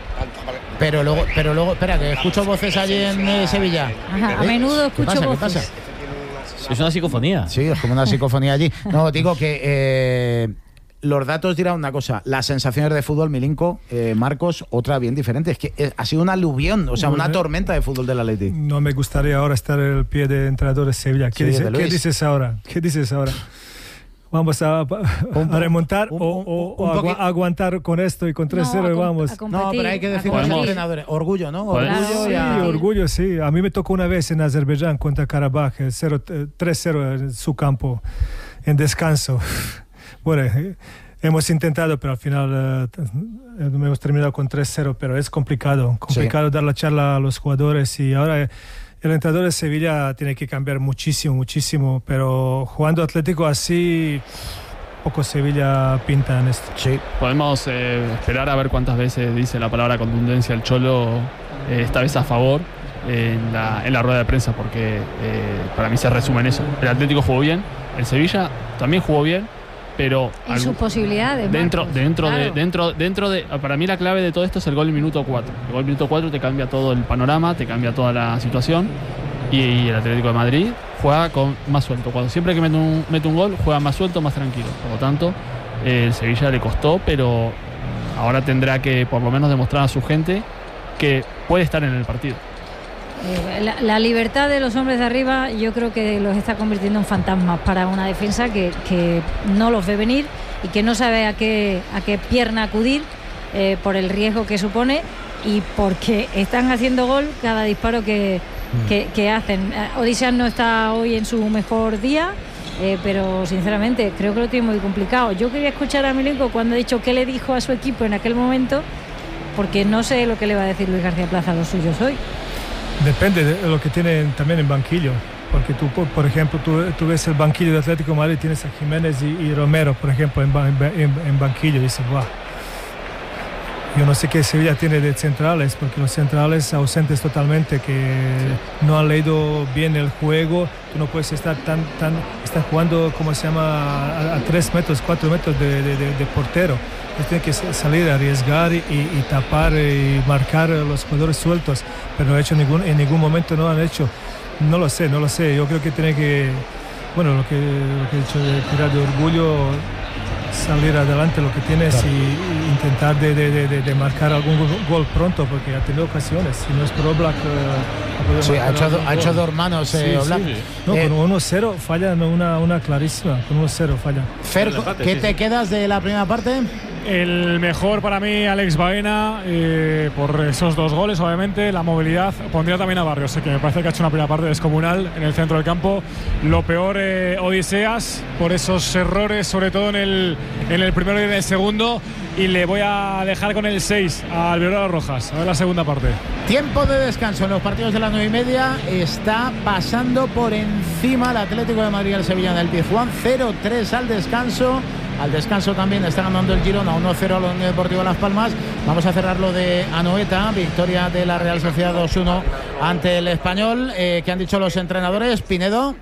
Pero luego, pero luego, espera, que escucho voces allí en eh, Sevilla. Ajá, a ¿Eh? menudo ¿Qué escucho pasa? ¿Qué voces. pasa? Es una psicofonía. Sí, es como una psicofonía allí. No, digo que eh, los datos dirán una cosa. Las sensaciones de fútbol, Milinko, eh, Marcos, otra bien diferente. Es que eh, ha sido una aluvión, o sea, una tormenta de fútbol del Atlético. No me gustaría ahora estar al pie de entrenador de Sevilla. ¿Qué, Sí, dice- de ¿qué Luis. dices ahora? ¿Qué dices ahora? ¿Vamos a, a remontar un- o, un- o- un o agua- poqui- aguantar con esto y con tres cero No, y a com- vamos? a competir, No, pero hay que a decir a los competir. entrenadores. Orgullo, ¿no? Pues- Orgullo Sí, y a- orgullo, sí. A mí me tocó una vez en Azerbaiyán contra Karabaj, tres cero en su campo, en descanso. Bueno, eh, hemos intentado, pero al final eh, hemos terminado con tres cero, pero es complicado, complicado dar la charla a los jugadores y ahora... eh, el entrenador de Sevilla tiene que cambiar muchísimo, muchísimo, pero jugando Atlético así, poco Sevilla pinta en esto. Sí. Podemos eh, esperar a ver cuántas veces dice la palabra contundencia el Cholo, eh, esta vez a favor, eh, en, la, en la rueda de prensa, porque eh, para mí se resume en eso. El Atlético jugó bien, el Sevilla también jugó bien, pero En algún- sus posibilidades. dentro, Marcos, dentro, de, claro. dentro, dentro de, para mí la clave de todo esto es el gol en minuto cuatro. El gol en minuto cuatro te cambia todo el panorama, te cambia toda la situación. Y, y el Atlético de Madrid juega con más suelto. Cuando siempre que mete un, mete un gol, juega más suelto, más tranquilo. Por lo tanto, eh, el Sevilla le costó, pero ahora tendrá que por lo menos demostrar a su gente que puede estar en el partido. Eh, la, la libertad de los hombres de arriba yo creo que los está convirtiendo en fantasmas para una defensa que, que no los ve venir y que no sabe a qué, a qué pierna acudir eh, por el riesgo que supone y porque están haciendo gol cada disparo que, que, que hacen. Eh, Odisseas no está hoy en su mejor día, eh, pero sinceramente creo que lo tiene muy complicado. Yo quería escuchar a Milenko cuando ha dicho qué le dijo a su equipo en aquel momento, porque no sé lo que le va a decir Luis García Plaza a los suyos hoy. Depende de lo que tienen también en banquillo, porque tú, por, por ejemplo, tú, tú ves el banquillo de Atlético de Madrid, tienes a Jiménez y, y Romero, por ejemplo, en, ba- en, en- en banquillo, y dices, guau. Yo no sé qué Sevilla tiene de centrales, porque los centrales ausentes totalmente, que no han leído bien el juego. Tú no puedes estar tan, tan, están jugando, ¿cómo se llama?, a, a tres metros, cuatro metros de, de, de, de portero. Tienen que salir a arriesgar y, y tapar y marcar a los jugadores sueltos, pero no ha hecho ningún, en ningún momento no han hecho. No lo sé, no lo sé. Yo creo que tiene que, bueno, lo que, lo que he dicho de tirar de orgullo, salir adelante lo que tienes, claro, y, y intentar de, de, de, de marcar algún gol pronto, porque ha tenido ocasiones. Si no es por Oblak, eh, sí, ha hecho, do, ha hecho dos manos eh, sí, Oblak. Sí. No, eh, con uno cero fallan una, una clarísima, con uno cero fallan. Fer, ¿qué te quedas de la primera parte? el mejor para mí, Alex Baena, eh, por esos dos goles, obviamente, la movilidad. Pondría también a Barrios, que me parece que ha hecho una primera parte descomunal en el centro del campo. Lo peor, eh, Odiseas, por esos errores, sobre todo en el, en el primero y en el segundo. Y le voy a dejar con el seis a Alberola Rojas. A ver la segunda parte. Tiempo de descanso en los partidos de las nueve y media. Está pasando por encima el Atlético de Madrid al Sevilla en el Pizjuán. cero tres al descanso. Al descanso también está ganando el Girona uno cero a la Unión Deportiva Las Palmas. Vamos a cerrar lo de Anoeta. Victoria de la Real Sociedad dos uno ante el Español. Eh, ¿Qué han dicho los entrenadores? Pinedo.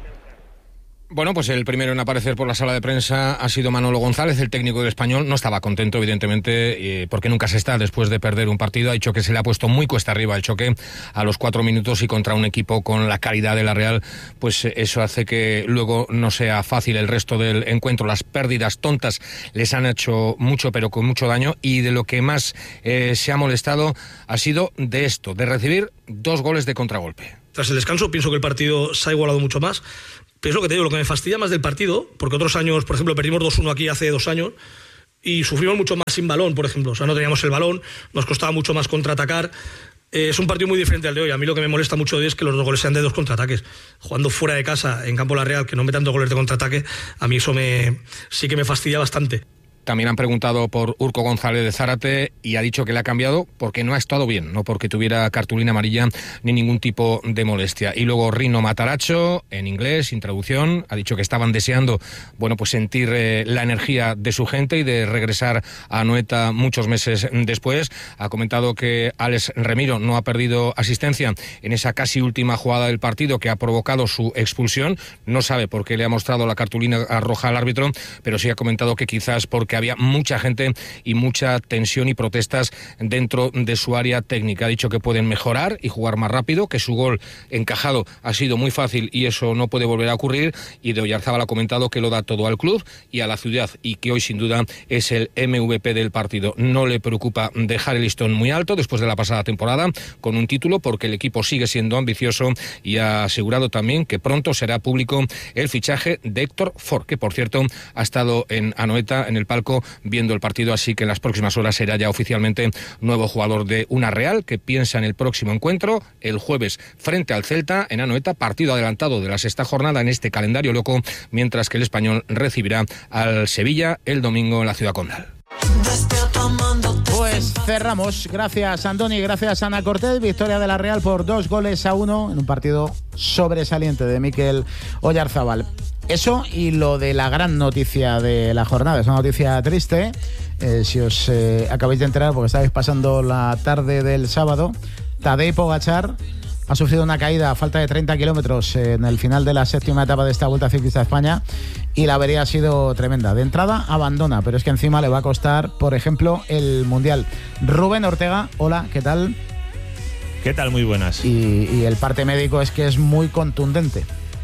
Bueno, pues el primero en aparecer por la sala de prensa ha sido Manolo González, el técnico del Español. No estaba contento, evidentemente, eh, porque nunca se está después de perder un partido. Ha dicho que se le ha puesto muy cuesta arriba el choque a los cuatro minutos y contra un equipo con la calidad de la Real, pues eso hace que luego no sea fácil el resto del encuentro. Las pérdidas tontas les han hecho mucho, pero con mucho daño, y de lo que más eh, se ha molestado ha sido de esto, de recibir dos goles de contragolpe. Tras el descanso pienso que el partido se ha igualado mucho más. Pero es lo que te digo, lo que me fastidia más del partido, porque otros años, por ejemplo, perdimos dos uno aquí hace dos años y sufrimos mucho más sin balón, por ejemplo. O sea, no teníamos el balón, nos costaba mucho más contraatacar. Eh, es un partido muy diferente al de hoy. A mí lo que me molesta mucho de hoy es que los dos goles sean de dos contraataques. Jugando fuera de casa, en campo La Real, que no metan dos goles de contraataque, a mí eso me sí que me fastidia bastante. También han preguntado por Urco González de Zárate y ha dicho que le ha cambiado porque no ha estado bien, no porque tuviera cartulina amarilla ni ningún tipo de molestia. Y luego Rino Mataracho, en inglés, sin traducción, ha dicho que estaban deseando, bueno, pues sentir eh, la energía de su gente y de regresar a Anoeta muchos meses después. Ha comentado que Alex Remiro no ha perdido asistencia en esa casi última jugada del partido que ha provocado su expulsión. No sabe por qué le ha mostrado la cartulina roja al árbitro, pero sí ha comentado que quizás porque había mucha gente y mucha tensión y protestas dentro de su área técnica. Ha dicho que pueden mejorar y jugar más rápido, que su gol encajado ha sido muy fácil y eso no puede volver a ocurrir, y de Oyarzábal ha comentado que lo da todo al club y a la ciudad y que hoy sin duda es el M V P del partido. No le preocupa dejar el listón muy alto después de la pasada temporada con un título, porque el equipo sigue siendo ambicioso, y ha asegurado también que pronto será público el fichaje de Héctor Ford, que por cierto ha estado en Anoeta en el palco viendo el partido, así que en las próximas horas será ya oficialmente nuevo jugador de una Real que piensa en el próximo encuentro el jueves frente al Celta en Anoeta, partido adelantado de la sexta jornada en este calendario loco, mientras que el Español recibirá al Sevilla el domingo en la Ciudad Condal. Pues cerramos. Gracias, Andoni, gracias, Ana Cortés. Victoria de la Real por dos goles a uno en un partido sobresaliente de Mikel Oyarzábal. Eso y lo de la gran noticia de la jornada. Es una noticia triste. Eh, si os eh, acabáis de enterar, porque estáis pasando la tarde del sábado, Tadej Pogačar ha sufrido una caída a falta de treinta kilómetros en el final de la séptima etapa de esta Vuelta Ciclista a España, y la avería ha sido tremenda. De entrada abandona, pero es que encima le va a costar, por ejemplo, el Mundial. Rubén Ortega, hola, ¿qué tal? ¿Qué tal? Muy buenas. Y, y el parte médico es que es muy contundente.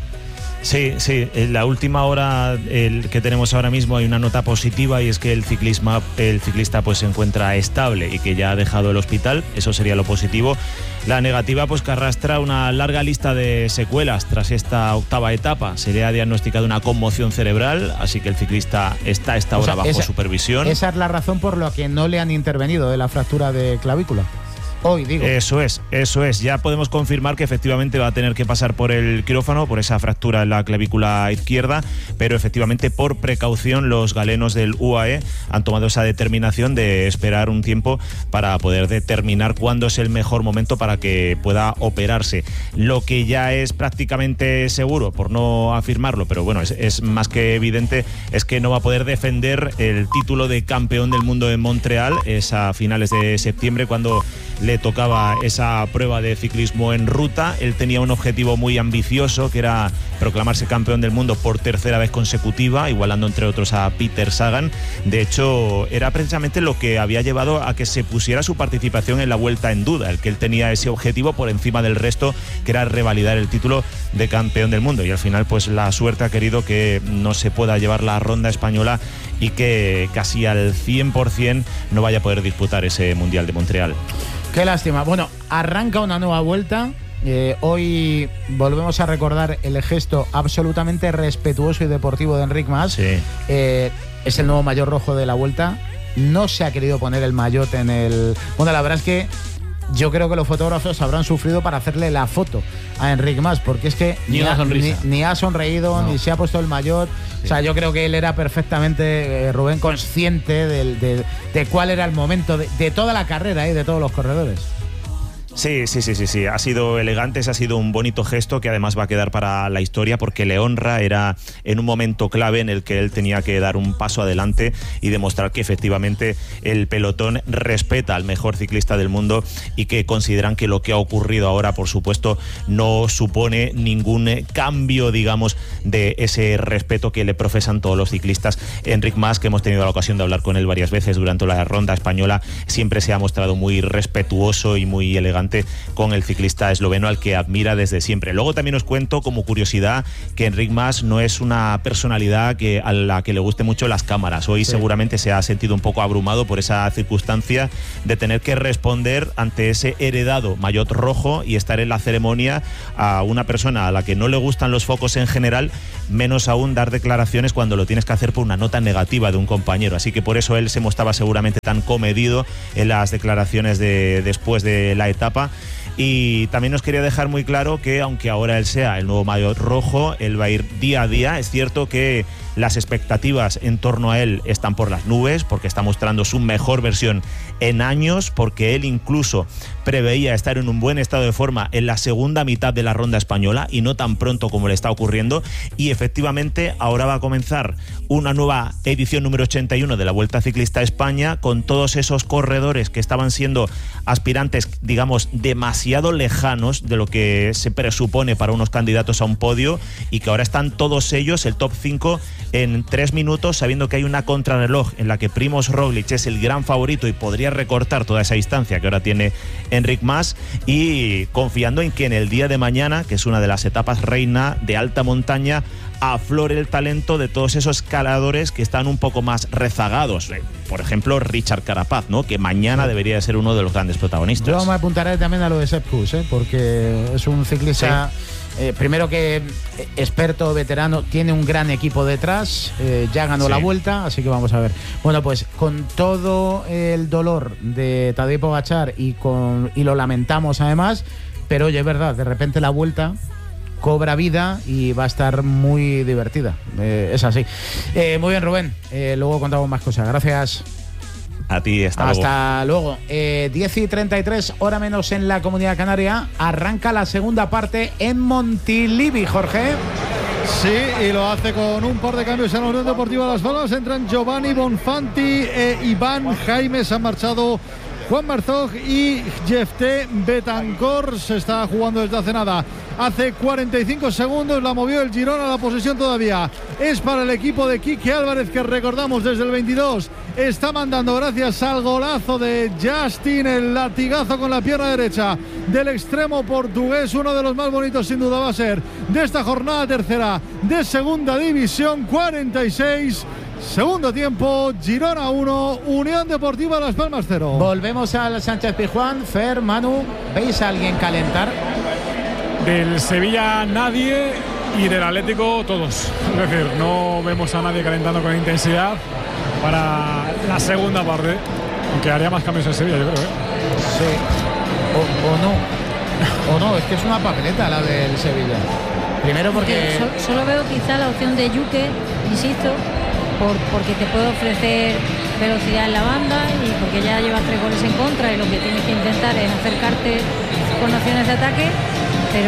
Sí, sí, en la última hora el que tenemos ahora mismo hay una nota positiva, y es que el ciclismo, el ciclista pues se encuentra estable y que ya ha dejado el hospital. Eso sería lo positivo. La negativa, pues que arrastra una larga lista de secuelas tras esta octava etapa. Se le ha diagnosticado una conmoción cerebral, así que el ciclista está a esta hora o sea, bajo esa, supervisión. Esa es la razón por la que no le han intervenido de la fractura de clavícula. Hoy, digo. Eso es, eso es. Ya podemos confirmar que efectivamente va a tener que pasar por el quirófano por esa fractura en la clavícula izquierda, pero efectivamente por precaución los galenos del U A E han tomado esa determinación de esperar un tiempo para poder determinar cuándo es el mejor momento para que pueda operarse. Lo que ya es prácticamente seguro, por no afirmarlo, pero bueno, es, es más que evidente, es que no va a poder defender el título de campeón del mundo en Montreal. Es a finales de septiembre cuando le tocaba esa prueba de ciclismo en ruta. Él tenía un objetivo muy ambicioso, que era proclamarse campeón del mundo por tercera vez consecutiva, igualando entre otros a Peter Sagan. De hecho, era precisamente lo que había llevado a que se pusiera su participación en la Vuelta en duda, el que él tenía ese objetivo por encima del resto, que era revalidar el título de campeón del mundo. Y al final, pues la suerte ha querido que no se pueda llevar la ronda española y que casi al cien por ciento no vaya a poder disputar ese Mundial de Montreal. Qué lástima. Bueno, arranca una nueva vuelta. Eh, hoy volvemos a recordar el gesto absolutamente respetuoso y deportivo de Enric Mas. Sí. Eh, es el nuevo maillot rojo de la Vuelta. no se ha querido poner el maillot en el... Bueno, la verdad es que yo creo que los fotógrafos habrán sufrido para hacerle la foto a Enric Mas, porque es que ni, ni, ha, ni, ni ha sonreído, no. ni se ha puesto el maillot. Sí. O sea, yo creo que él era perfectamente, eh, Rubén, consciente de, de, de cuál era el momento de, de toda la carrera y eh, de todos los corredores. Sí, sí, sí, sí, sí. Ha sido elegante, ha sido un bonito gesto que además va a quedar para la historia porque le honra, era en un momento clave en el que él tenía que dar un paso adelante y demostrar que efectivamente el pelotón respeta al mejor ciclista del mundo y que consideran que lo que ha ocurrido ahora, por supuesto, no supone ningún cambio, digamos, de ese respeto que le profesan todos los ciclistas. Enric Mas, que hemos tenido la ocasión de hablar con él varias veces durante la ronda española, siempre se ha mostrado muy respetuoso y muy elegante con el ciclista esloveno al que admira desde siempre. Luego también os cuento como curiosidad que Enric Mas no es una personalidad que, a la que le guste mucho las cámaras. Hoy sí. seguramente se ha sentido un poco abrumado por esa circunstancia de tener que responder ante ese heredado maillot rojo y estar en la ceremonia a una persona a la que no le gustan los focos en general, menos aún dar declaraciones cuando lo tienes que hacer por una nota negativa de un compañero. Así que por eso él se mostraba seguramente tan comedido en las declaraciones de después de la etapa. Y también nos quería dejar muy claro que aunque ahora él sea el nuevo maillot rojo, él va a ir día a día. Es cierto que las expectativas en torno a él están por las nubes porque está mostrando su mejor versión en años, porque él incluso preveía estar en un buen estado de forma en la segunda mitad de la ronda española y no tan pronto como le está ocurriendo, y efectivamente ahora va a comenzar una nueva edición número ochenta y uno de la Vuelta Ciclista a España con todos esos corredores que estaban siendo aspirantes, digamos, demasiado lejanos de lo que se presupone para unos candidatos a un podio, y que ahora están todos ellos, el top cinco, en tres minutos, sabiendo que hay una contrarreloj en la que Primož Roglič es el gran favorito y podría recortar toda esa distancia que ahora tiene Enric Mas, y confiando en que en el día de mañana, que es una de las etapas reina de alta montaña, aflore el talento de todos esos escaladores que están un poco más rezagados. Por ejemplo, Richard Carapaz, ¿no?, que mañana debería ser uno de los grandes protagonistas. Yo me apuntaré también a lo de Sepp Kuss, ¿eh? porque es un ciclista... Sí. Eh, primero que experto, veterano, tiene un gran equipo detrás, eh, ya ganó sí. la Vuelta, así que vamos a ver. Bueno, pues con todo el dolor de Tadej Pogačar y, con, y lo lamentamos además, pero oye, es verdad, de repente la Vuelta cobra vida y va a estar muy divertida, eh, es así. Eh, muy bien, Rubén, eh, luego contamos más cosas, gracias. A ti, hasta, hasta luego. luego. Eh, diez y treinta y tres, hora menos en la Comunidad Canaria. Arranca la segunda parte en Montilivi, Jorge. Sí, y lo hace con un par de cambios en la Unión Deportiva Las Palmas. Entran Giovanni Bonfanti e Iván Jaime. Se han marchado Juan Marzog y Jefté Betancor. Se está jugando desde hace nada. Hace cuarenta y cinco segundos la movió el Girona, la posesión todavía es para el equipo de Quique Álvarez, que recordamos desde el veintidós está mandando gracias al golazo de Justin, el latigazo con la pierna derecha del extremo portugués, uno de los más bonitos sin duda va a ser de esta jornada tercera de segunda división. Cuarenta y seis, segundo tiempo, Girona uno, Unión Deportiva Las Palmas cero. Volvemos al Sánchez Pizjuán. Fer, Manu, ¿veis a alguien calentar? Del Sevilla nadie y del Atlético todos. Es decir, no vemos a nadie calentando con intensidad para la segunda parte, aunque haría más cambios en Sevilla, yo creo. ¿eh? Sí, o, o no. O no, es que es una papeleta la del Sevilla. Primero porque... Solo, solo veo quizá la opción de Yuke, insisto, por, porque te puede ofrecer velocidad en la banda y porque ya llevas tres goles en contra y lo que tienes que intentar es acercarte con opciones de ataque. Pero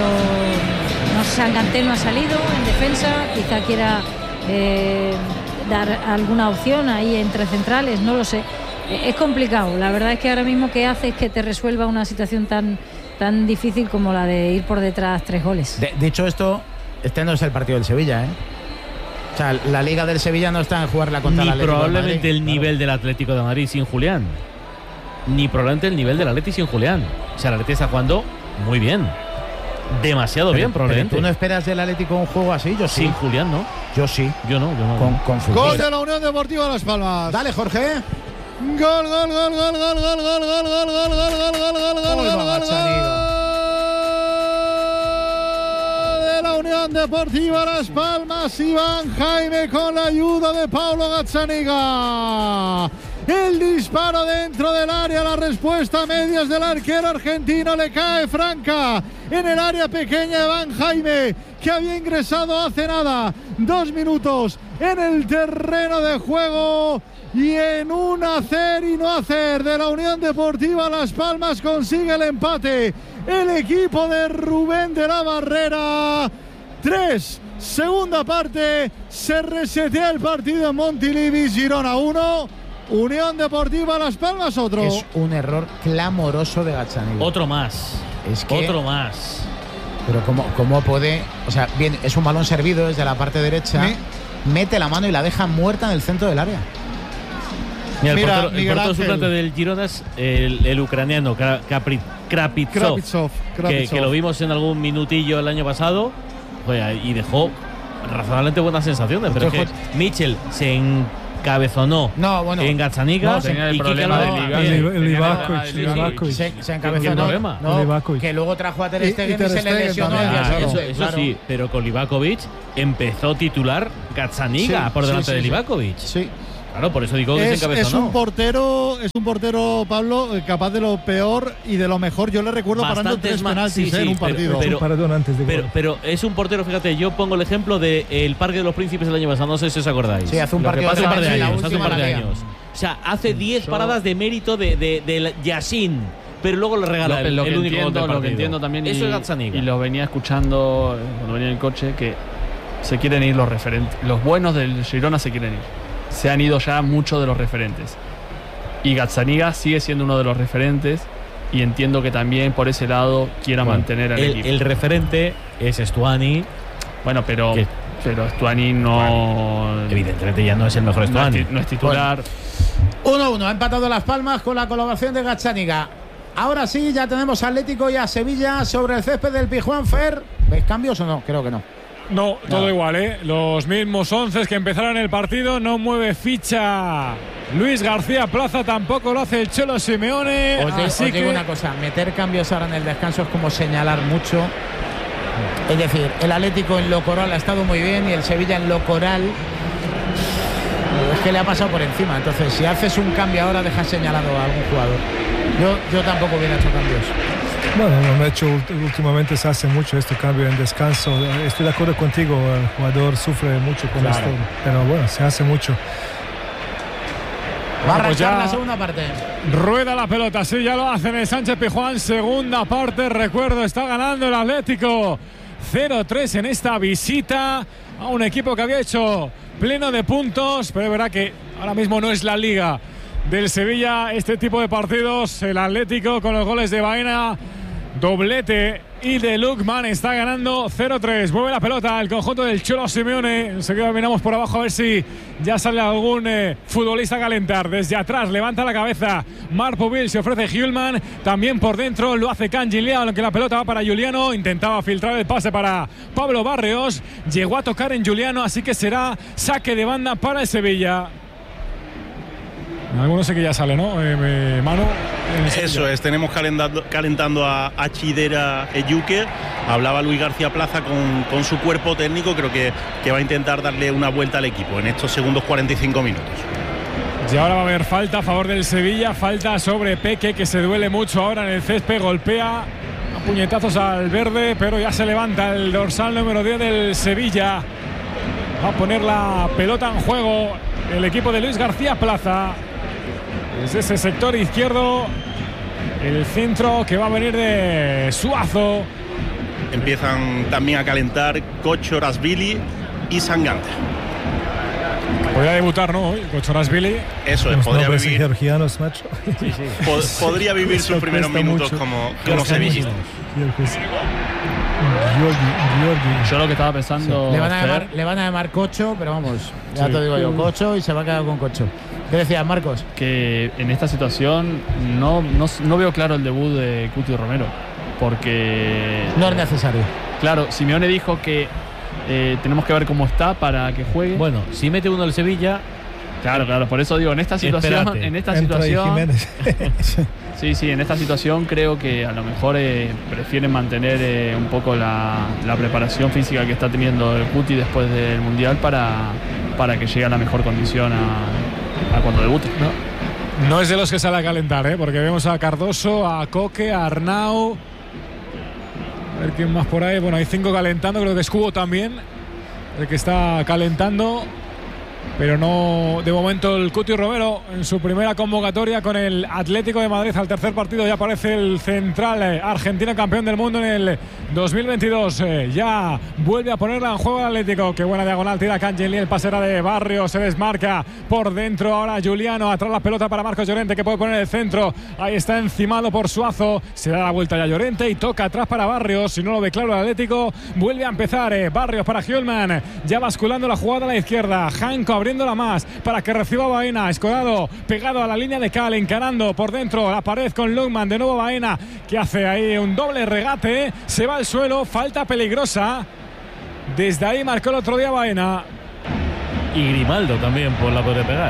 no sé, Sanganté no ha salido en defensa, quizá quiera eh, dar alguna opción ahí entre centrales, no lo sé. Es complicado, la verdad es que ahora mismo ¿qué hace es que te resuelva una situación tan, tan difícil como la de ir por detrás tres goles? De, dicho esto, este no es el partido del Sevilla, ¿eh? O sea, la Liga del Sevilla no está en jugarla contra Ni el Atlético probablemente de Madrid, el nivel claro. del Atlético de Madrid sin Julián. Ni probablemente el nivel del Atlético sin Julián. O sea, el Atlético está jugando muy bien. Demasiado pero, bien, probablemente. ¿Tú no esperas del Atlético un juego así? Yo sí. Sin Julián, ¿no? Yo sí. Yo no, yo no. Con, con Gol de la Unión Deportiva Las Palmas. Dale, Jorge. Gol, gol, gol, gol, gol, gol, gol, gol, gol, gol, gol, gol, gol, gol, gol, gol, gol de la Unión Deportiva Las Palmas. Iván Jaime con la ayuda de Paulo Gazzaniga. El disparo dentro del área, la respuesta a medias del arquero argentino, le cae franca en el área pequeña de Van Jaime, que había ingresado hace nada, dos minutos en el terreno de juego. Y en un hacer y no hacer de la Unión Deportiva Las Palmas consigue el empate el equipo de Rubén de la Barrera. Tres, segunda parte, se resetea el partido en Montilivi. Girona uno, Unión Deportiva Las Palmas otro. Es un error clamoroso de Gazzaniga. Otro más. Es que, otro más. Pero cómo, cómo puede, o sea, bien, es un balón servido desde la parte derecha, ¿sí? Mete la mano y la deja muerta en el centro del área. Mira, el Mira, portero, el portero suplente del Girona es el, el ucraniano Krapitsov, Krapitsov, que, que lo vimos en algún minutillo el año pasado, pues, y dejó razonablemente buenas sensaciones. Pero es que Mitchell se encabezonó no, bueno, en Gazzaniga no, tenía el y problema de Liga. El Livakovic. Se, se encabezonó. No, que luego trajo a Ter Stegen y, y se le lesionó. Ah, eso eso claro. Sí, pero con Livakovic empezó titular Gazzaniga sí, por delante sí, sí, de Livakovic. Sí. Claro, por eso digo que es, se encabezonó. Es un portero, es un portero, Pablo, capaz de lo peor y de lo mejor. Yo le recuerdo Bastantes parando tres más, penaltis sí, sí, en un partido. Pero, pero, antes de pero, pero es un portero, fíjate, yo pongo el ejemplo del Parque de los Príncipes el año pasado, no sé si os acordáis. Sí, hace un, partido hace un par de años. Hace un par de liga. años. O sea, hace diez paradas de mérito de, de, de Yassin, pero luego le regala lo, el, lo el que único entiendo, gol del lo que entiendo también eso y, es Gazzaniga. Y lo venía escuchando cuando venía en el coche, que se quieren ir los referentes. Los buenos del Girona se quieren ir. Se han ido ya muchos de los referentes. Y Gazzaniga sigue siendo uno de los referentes. Y entiendo que también por ese lado quiera bueno, mantener al el, equipo. El referente es Stuani. Bueno, pero, pero Stuani no. Bueno, evidentemente ya no es el mejor Stuani. No, no es titular. uno a uno, ha empatado Las Palmas con la colaboración de Gazzaniga. Ahora sí, ya tenemos a Atlético y a Sevilla sobre el césped del Pizjuán. Fer, ¿ves cambios o no? Creo que no. No, todo no. igual, ¿eh? Los mismos once que empezaron el partido. No mueve ficha Luis García Plaza, tampoco lo hace el Cholo Simeone. Os, de, así os que... digo una cosa, meter cambios ahora en el descanso es como señalar mucho. Es decir, el Atlético en lo coral ha estado muy bien y el Sevilla en lo coral es que le ha pasado por encima. Entonces, si haces un cambio ahora, dejas señalado a algún jugador. Yo, yo tampoco hubiera hecho cambios. Bueno, de hecho, últimamente se hace mucho este cambio en descanso. Estoy de acuerdo contigo, el jugador sufre mucho con claro. esto, pero bueno, se hace mucho. Va a arrancar la segunda parte. Rueda la pelota, sí, ya lo hace en el Sánchez Pizjuán. Segunda parte, recuerdo, está ganando el Atlético cero tres en esta visita a un equipo que había hecho pleno de puntos, pero es verdad que ahora mismo no es la liga del Sevilla este tipo de partidos. El Atlético con los goles de Baena, doblete, y de Lukman está ganando cero tres. Mueve la pelota el conjunto del Cholo Simeone. Enseguida miramos por abajo a ver si ya sale algún eh, futbolista a calentar. Desde atrás levanta la cabeza Marc Pubil, se ofrece Hjulman. También por dentro lo hace Kangin Lee, aunque la pelota va para Juliano. Intentaba filtrar el pase para Pablo Barrios. Llegó a tocar en Juliano, así que será saque de banda para el Sevilla. Algunos sé que ya sale, ¿no? Eh, Manu. Eso es, tenemos calentando, calentando a, a Chidera Eyuke. Hablaba Luis García Plaza con, con su cuerpo técnico. Creo que, que va a intentar darle una vuelta al equipo en estos segundos cuarenta y cinco minutos. Y ahora va a haber falta a favor del Sevilla. Falta sobre Peque, que se duele mucho ahora en el césped. Golpea a puñetazos al verde, pero ya se levanta el dorsal número diez del Sevilla. Va a poner la pelota en juego el equipo de Luis García Plaza. Desde ese sector izquierdo, el centro que va a venir de Suazo. Empiezan también a calentar Kochorashvili y Sangante. Podría debutar, ¿no? Hoy, Kochorashvili. Eso es, podría vivir. Georgianos, macho. Sí, sí. Pod- podría vivir sus primeros minutos mucho. como, como sevillista. Yo lo que estaba pensando. Sí. Le, van a llamar, le van a llamar Cocho, pero vamos, ya sí. te digo yo, Cocho, y se va a quedar con Cocho. ¿Qué decías, Marcos? Que en esta situación no, no, no veo claro el debut de Cuti Romero, porque no es necesario. Claro, Simeone dijo que eh, tenemos que ver cómo está para que juegue. Bueno, si mete uno el Sevilla. Claro, claro, por eso digo, en esta situación, Espérate. en esta Entra situación, sí, sí, en esta situación creo que a lo mejor eh, prefieren mantener eh, un poco la, la preparación física que está teniendo el Cuti después del Mundial para, para que llegue a la mejor condición a, a cuando debute, ¿no? No es de los que sale a calentar, ¿eh? Porque vemos a Cardoso, a Coque, a Arnau. A ver quién más por ahí. Bueno, hay cinco calentando, creo que es Cubo también el que está calentando. Pero no, de momento, el Cuti Romero en su primera convocatoria con el Atlético de Madrid al tercer partido. Ya aparece el central eh, argentino, campeón del mundo en el dos mil veintidós. Eh, ya vuelve a ponerla en juego el Atlético. Qué buena diagonal tira Cangelli. El pase era de Barrios, se desmarca por dentro. Ahora Juliano, atrás la pelota para Marcos Llorente, que puede poner el centro. Ahí está encimado por Suazo. Se da la vuelta ya Llorente y toca atrás para Barrios. Si no lo ve claro el Atlético, vuelve a empezar. Eh, Barrios para Hjulman. Ya basculando la jugada a la izquierda. Janko abriéndola más para que reciba Baena. Escorado pegado a la línea de cal, encarando por dentro la pared con Lungman. De nuevo Baena, que hace ahí un doble regate, se va al suelo, falta peligrosa. Desde ahí marcó el otro día Baena. Y Grimaldo también por la puede pegar.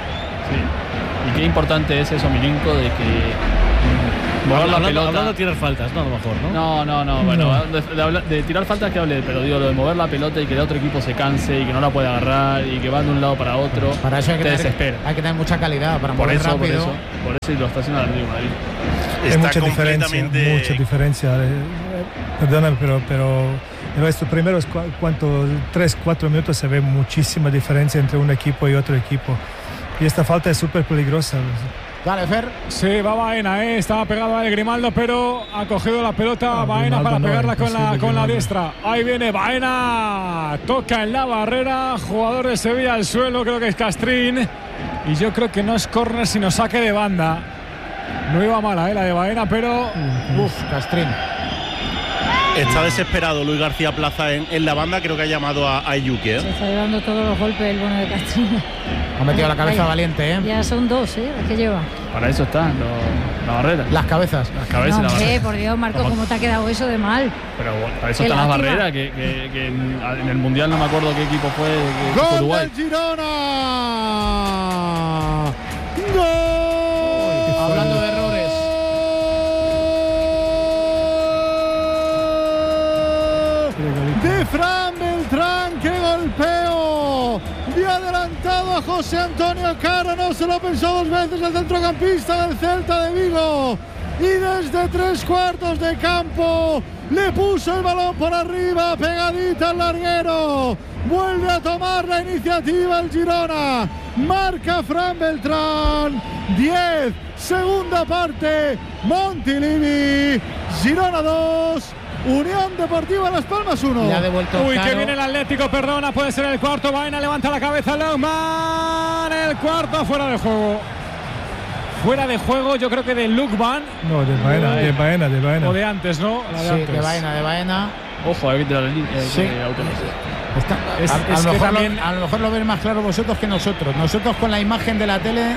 Sí. Y qué importante es eso, Milinko, de que mover la pelota. Hablando de tirar faltas, ¿no? A lo mejor, ¿no? No, no, no. Bueno, no. De, de, de tirar faltas que hable, pero digo, lo de mover la pelota y que el otro equipo se canse y que no la pueda agarrar y que van de un lado para otro. Para eso hay que, te tener, desespera. hay que tener mucha calidad para por mover eso, rápido. Por eso, por eso y lo está haciendo el Atlético de Madrid. Hay Está mucha diferencia, completamente... mucha diferencia. Eh, Perdóname, pero, pero en estos primeros cu cuanto, tres, cuatro minutos se ve muchísima diferencia entre un equipo y otro equipo. Y esta falta es súper peligrosa. Dale, Fer. Sí, va Baena, ¿eh? Estaba pegado a Grimaldo, pero ha cogido la pelota ah, Baena para no, pegarla con la, con la diestra. Ahí viene Baena, toca en la barrera, jugador de Sevilla al suelo, creo que es Castrín. Y yo creo que no es córner, sino saque de banda. No iba mala, ¿eh? La de Baena, pero... Uf, Castrín. Está desesperado Luis García Plaza en, en la banda, creo que ha llamado a, a Yuki, ¿eh? Se está llevando todos los golpes el bueno de Castrín. Ha metido la cabeza Ay, valiente, ¿eh? Ya son dos, ¿eh? Las que lleva. Para eso está, lo, la barrera. Las cabezas. Las cabezas No, y la hombre, barrera. por Dios, Marco, ¿cómo, ¿cómo te ha quedado eso de mal? Pero bueno, para eso Qué están las lástima. barreras, que, que, que en, en el Mundial no me acuerdo qué equipo fue. Que ¡Gol Uruguay. del Girona! ¡Gol! Hablando de errores. De Fran Beltrán, qué golpeo. Y adelantado a José Antonio Caro, no se lo pensó dos veces el centrocampista del Celta de Vigo. Y desde tres cuartos de campo le puso el balón por arriba, pegadita al larguero. Vuelve a tomar la iniciativa el Girona. Marca Fran Beltrán. diez, segunda parte. Montilivi. Girona dos. Unión Deportiva Las Palmas uno. Le ha devuelto Uy, Caro. que viene el Atlético, perdona, puede ser el cuarto. Baena levanta la cabeza, Lukman. El cuarto fuera de juego. Fuera de juego, yo creo que de Lukman. No, de Baena, de Baena, de Baena. O de antes, ¿no? La de Sí, antes. de Baena, de Baena. Ojo, hay que tirar el, el, Sí. el auto. Está, Es- a, a es lo que mejor también- lo, a lo mejor lo veis más claro vosotros que nosotros. Nosotros con la imagen de la tele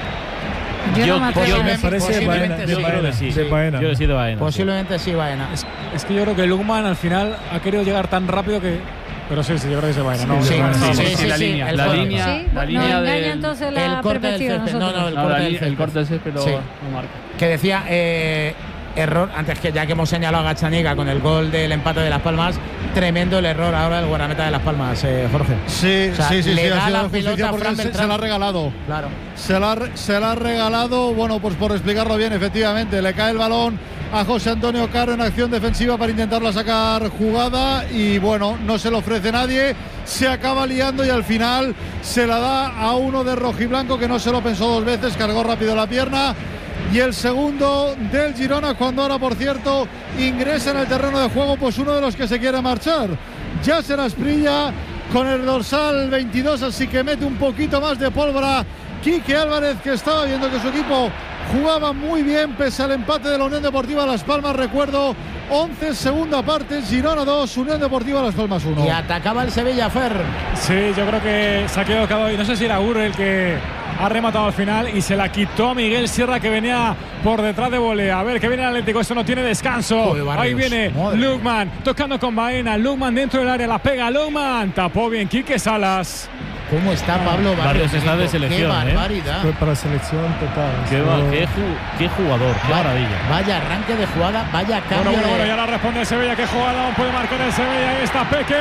Yo, Yo- no me atrevo yo- a Me decir. parece de posiblemente Baena, sí. de Yo creo Baena, que sí. de Baena. Yo decido Baena. posiblemente sí, Baena. Es, es que yo creo que Lukman al final ha querido llegar tan rápido que. Pero sí, sí, yo creo que se Baena, ¿no? Sí, de Baena. sí, Sí, sí, sí, sí, la sí, línea, el la corte. línea, Sí, la nos línea engaña del- entonces el la corte del perspectiva césped. nosotros. No, no, el No, corte la del li- el césped. corte del césped lo, Sí. lo marca. Que decía eh, error, antes que ya que hemos señalado a Gazzaniga con el gol del empate de Las Palmas, tremendo el error ahora del guardameta de Las Palmas, eh, Jorge. Sí, O sea, sí, sí, le sí, da ha sido la de justicia pelota a porque Fran se, Beltrán. se la ha regalado. Claro. Se la, ha- se la ha regalado, bueno, pues por explicarlo bien, efectivamente, le cae el balón a José Antonio Caro en acción defensiva para intentarla sacar jugada y bueno, no se le ofrece nadie, se acaba liando y al final se la da a uno de rojiblanco que no se lo pensó dos veces, cargó rápido la pierna. Y el segundo del Girona, cuando ahora, por cierto, ingresa en el terreno de juego, pues uno de los que se quiere marchar. Yasser Asprilla con el dorsal veintidós, así que mete un poquito más de pólvora. Quique Álvarez, que estaba viendo que su equipo jugaba muy bien pese al empate de la Unión Deportiva Las Palmas. Recuerdo, once, segunda parte, Girona dos, Unión Deportiva Las Palmas uno. Y atacaba el Sevilla, Fer. Sí, yo creo que se ha equivocado y no sé si era Ur el que ha rematado al final y se la quitó a Miguel Sierra, que venía por detrás de volea. A ver, que viene el Atlético, esto no tiene descanso. Joder, Barrios. Ahí viene Madre. Lukman tocando con Baena. Lukman dentro del área, la pega Lukman, tapó bien Quique Salas. ¿Cómo está Pablo Barrios? Barrios está de Qué selección, ¿eh? barbaridad. Fue para selección total. Qué, Esto- va- qué, ju- qué jugador, qué maravilla. Vaya arranque de jugada, vaya Bueno, cambio bueno, de... bueno, ya la responde el Sevilla. ¿Qué jugada puede marcar el Sevilla? Ahí está Peque.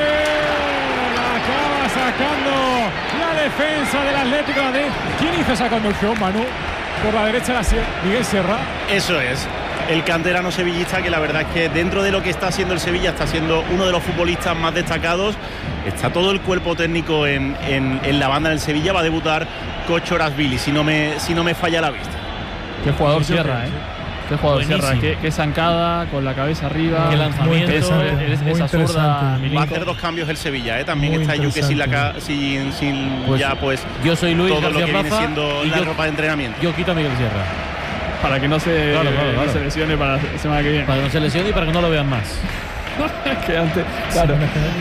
La acaba sacando la defensa del Atlético de Madrid. ¿Quién hizo esa conducción, Manu? por la derecha Miguel Sierra. Eso es. El canterano sevillista, que la verdad es que dentro de lo que está haciendo el Sevilla está siendo uno de los futbolistas más destacados. Está todo el cuerpo técnico en, en, en la banda del Sevilla. Va a debutar Kochorashvili, si no me, si no me falla la vista. Qué jugador Sierra, ¿eh? Qué jugador Sierra, qué, qué zancada, con la cabeza arriba. Qué lanzamiento. Es, es, esa zurda. Va a hacer dos cambios el Sevilla, ¿eh? También muy está Yuke sin, la, sin, sin pues, ya pues yo soy Luis todo García lo que Plaza, viene siendo la yo, ropa de entrenamiento. Yo quito a Miguel Sierra. Para que no se, claro, claro, claro. no se lesione para la semana que viene. Para que no se lesione y para que no lo vean más. que antes, claro.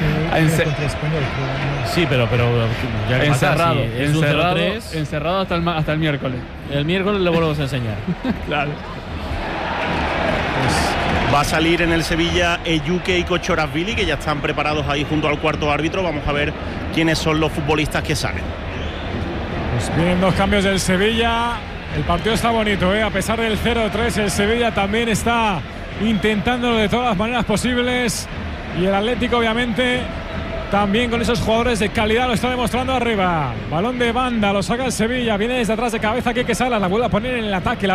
Sí, pero, pero ya encerrado, pasa, sí, encerrado, es encerrado hasta el, hasta el miércoles. El miércoles le volvemos a enseñar. Claro. Pues va a salir en el Sevilla Eyuke y Kochorashvili, que ya están preparados ahí junto al cuarto árbitro. Vamos a ver quiénes son los futbolistas que salen. Pues vienen dos cambios del Sevilla. El partido está bonito, ¿eh? A pesar del cero tres, el Sevilla también está intentándolo de todas las maneras posibles. Y el Atlético, obviamente, también con esos jugadores de calidad lo está demostrando arriba. Balón de banda, lo saca el Sevilla. Viene desde atrás de cabeza Quique Salas, la vuelve a poner en el ataque. La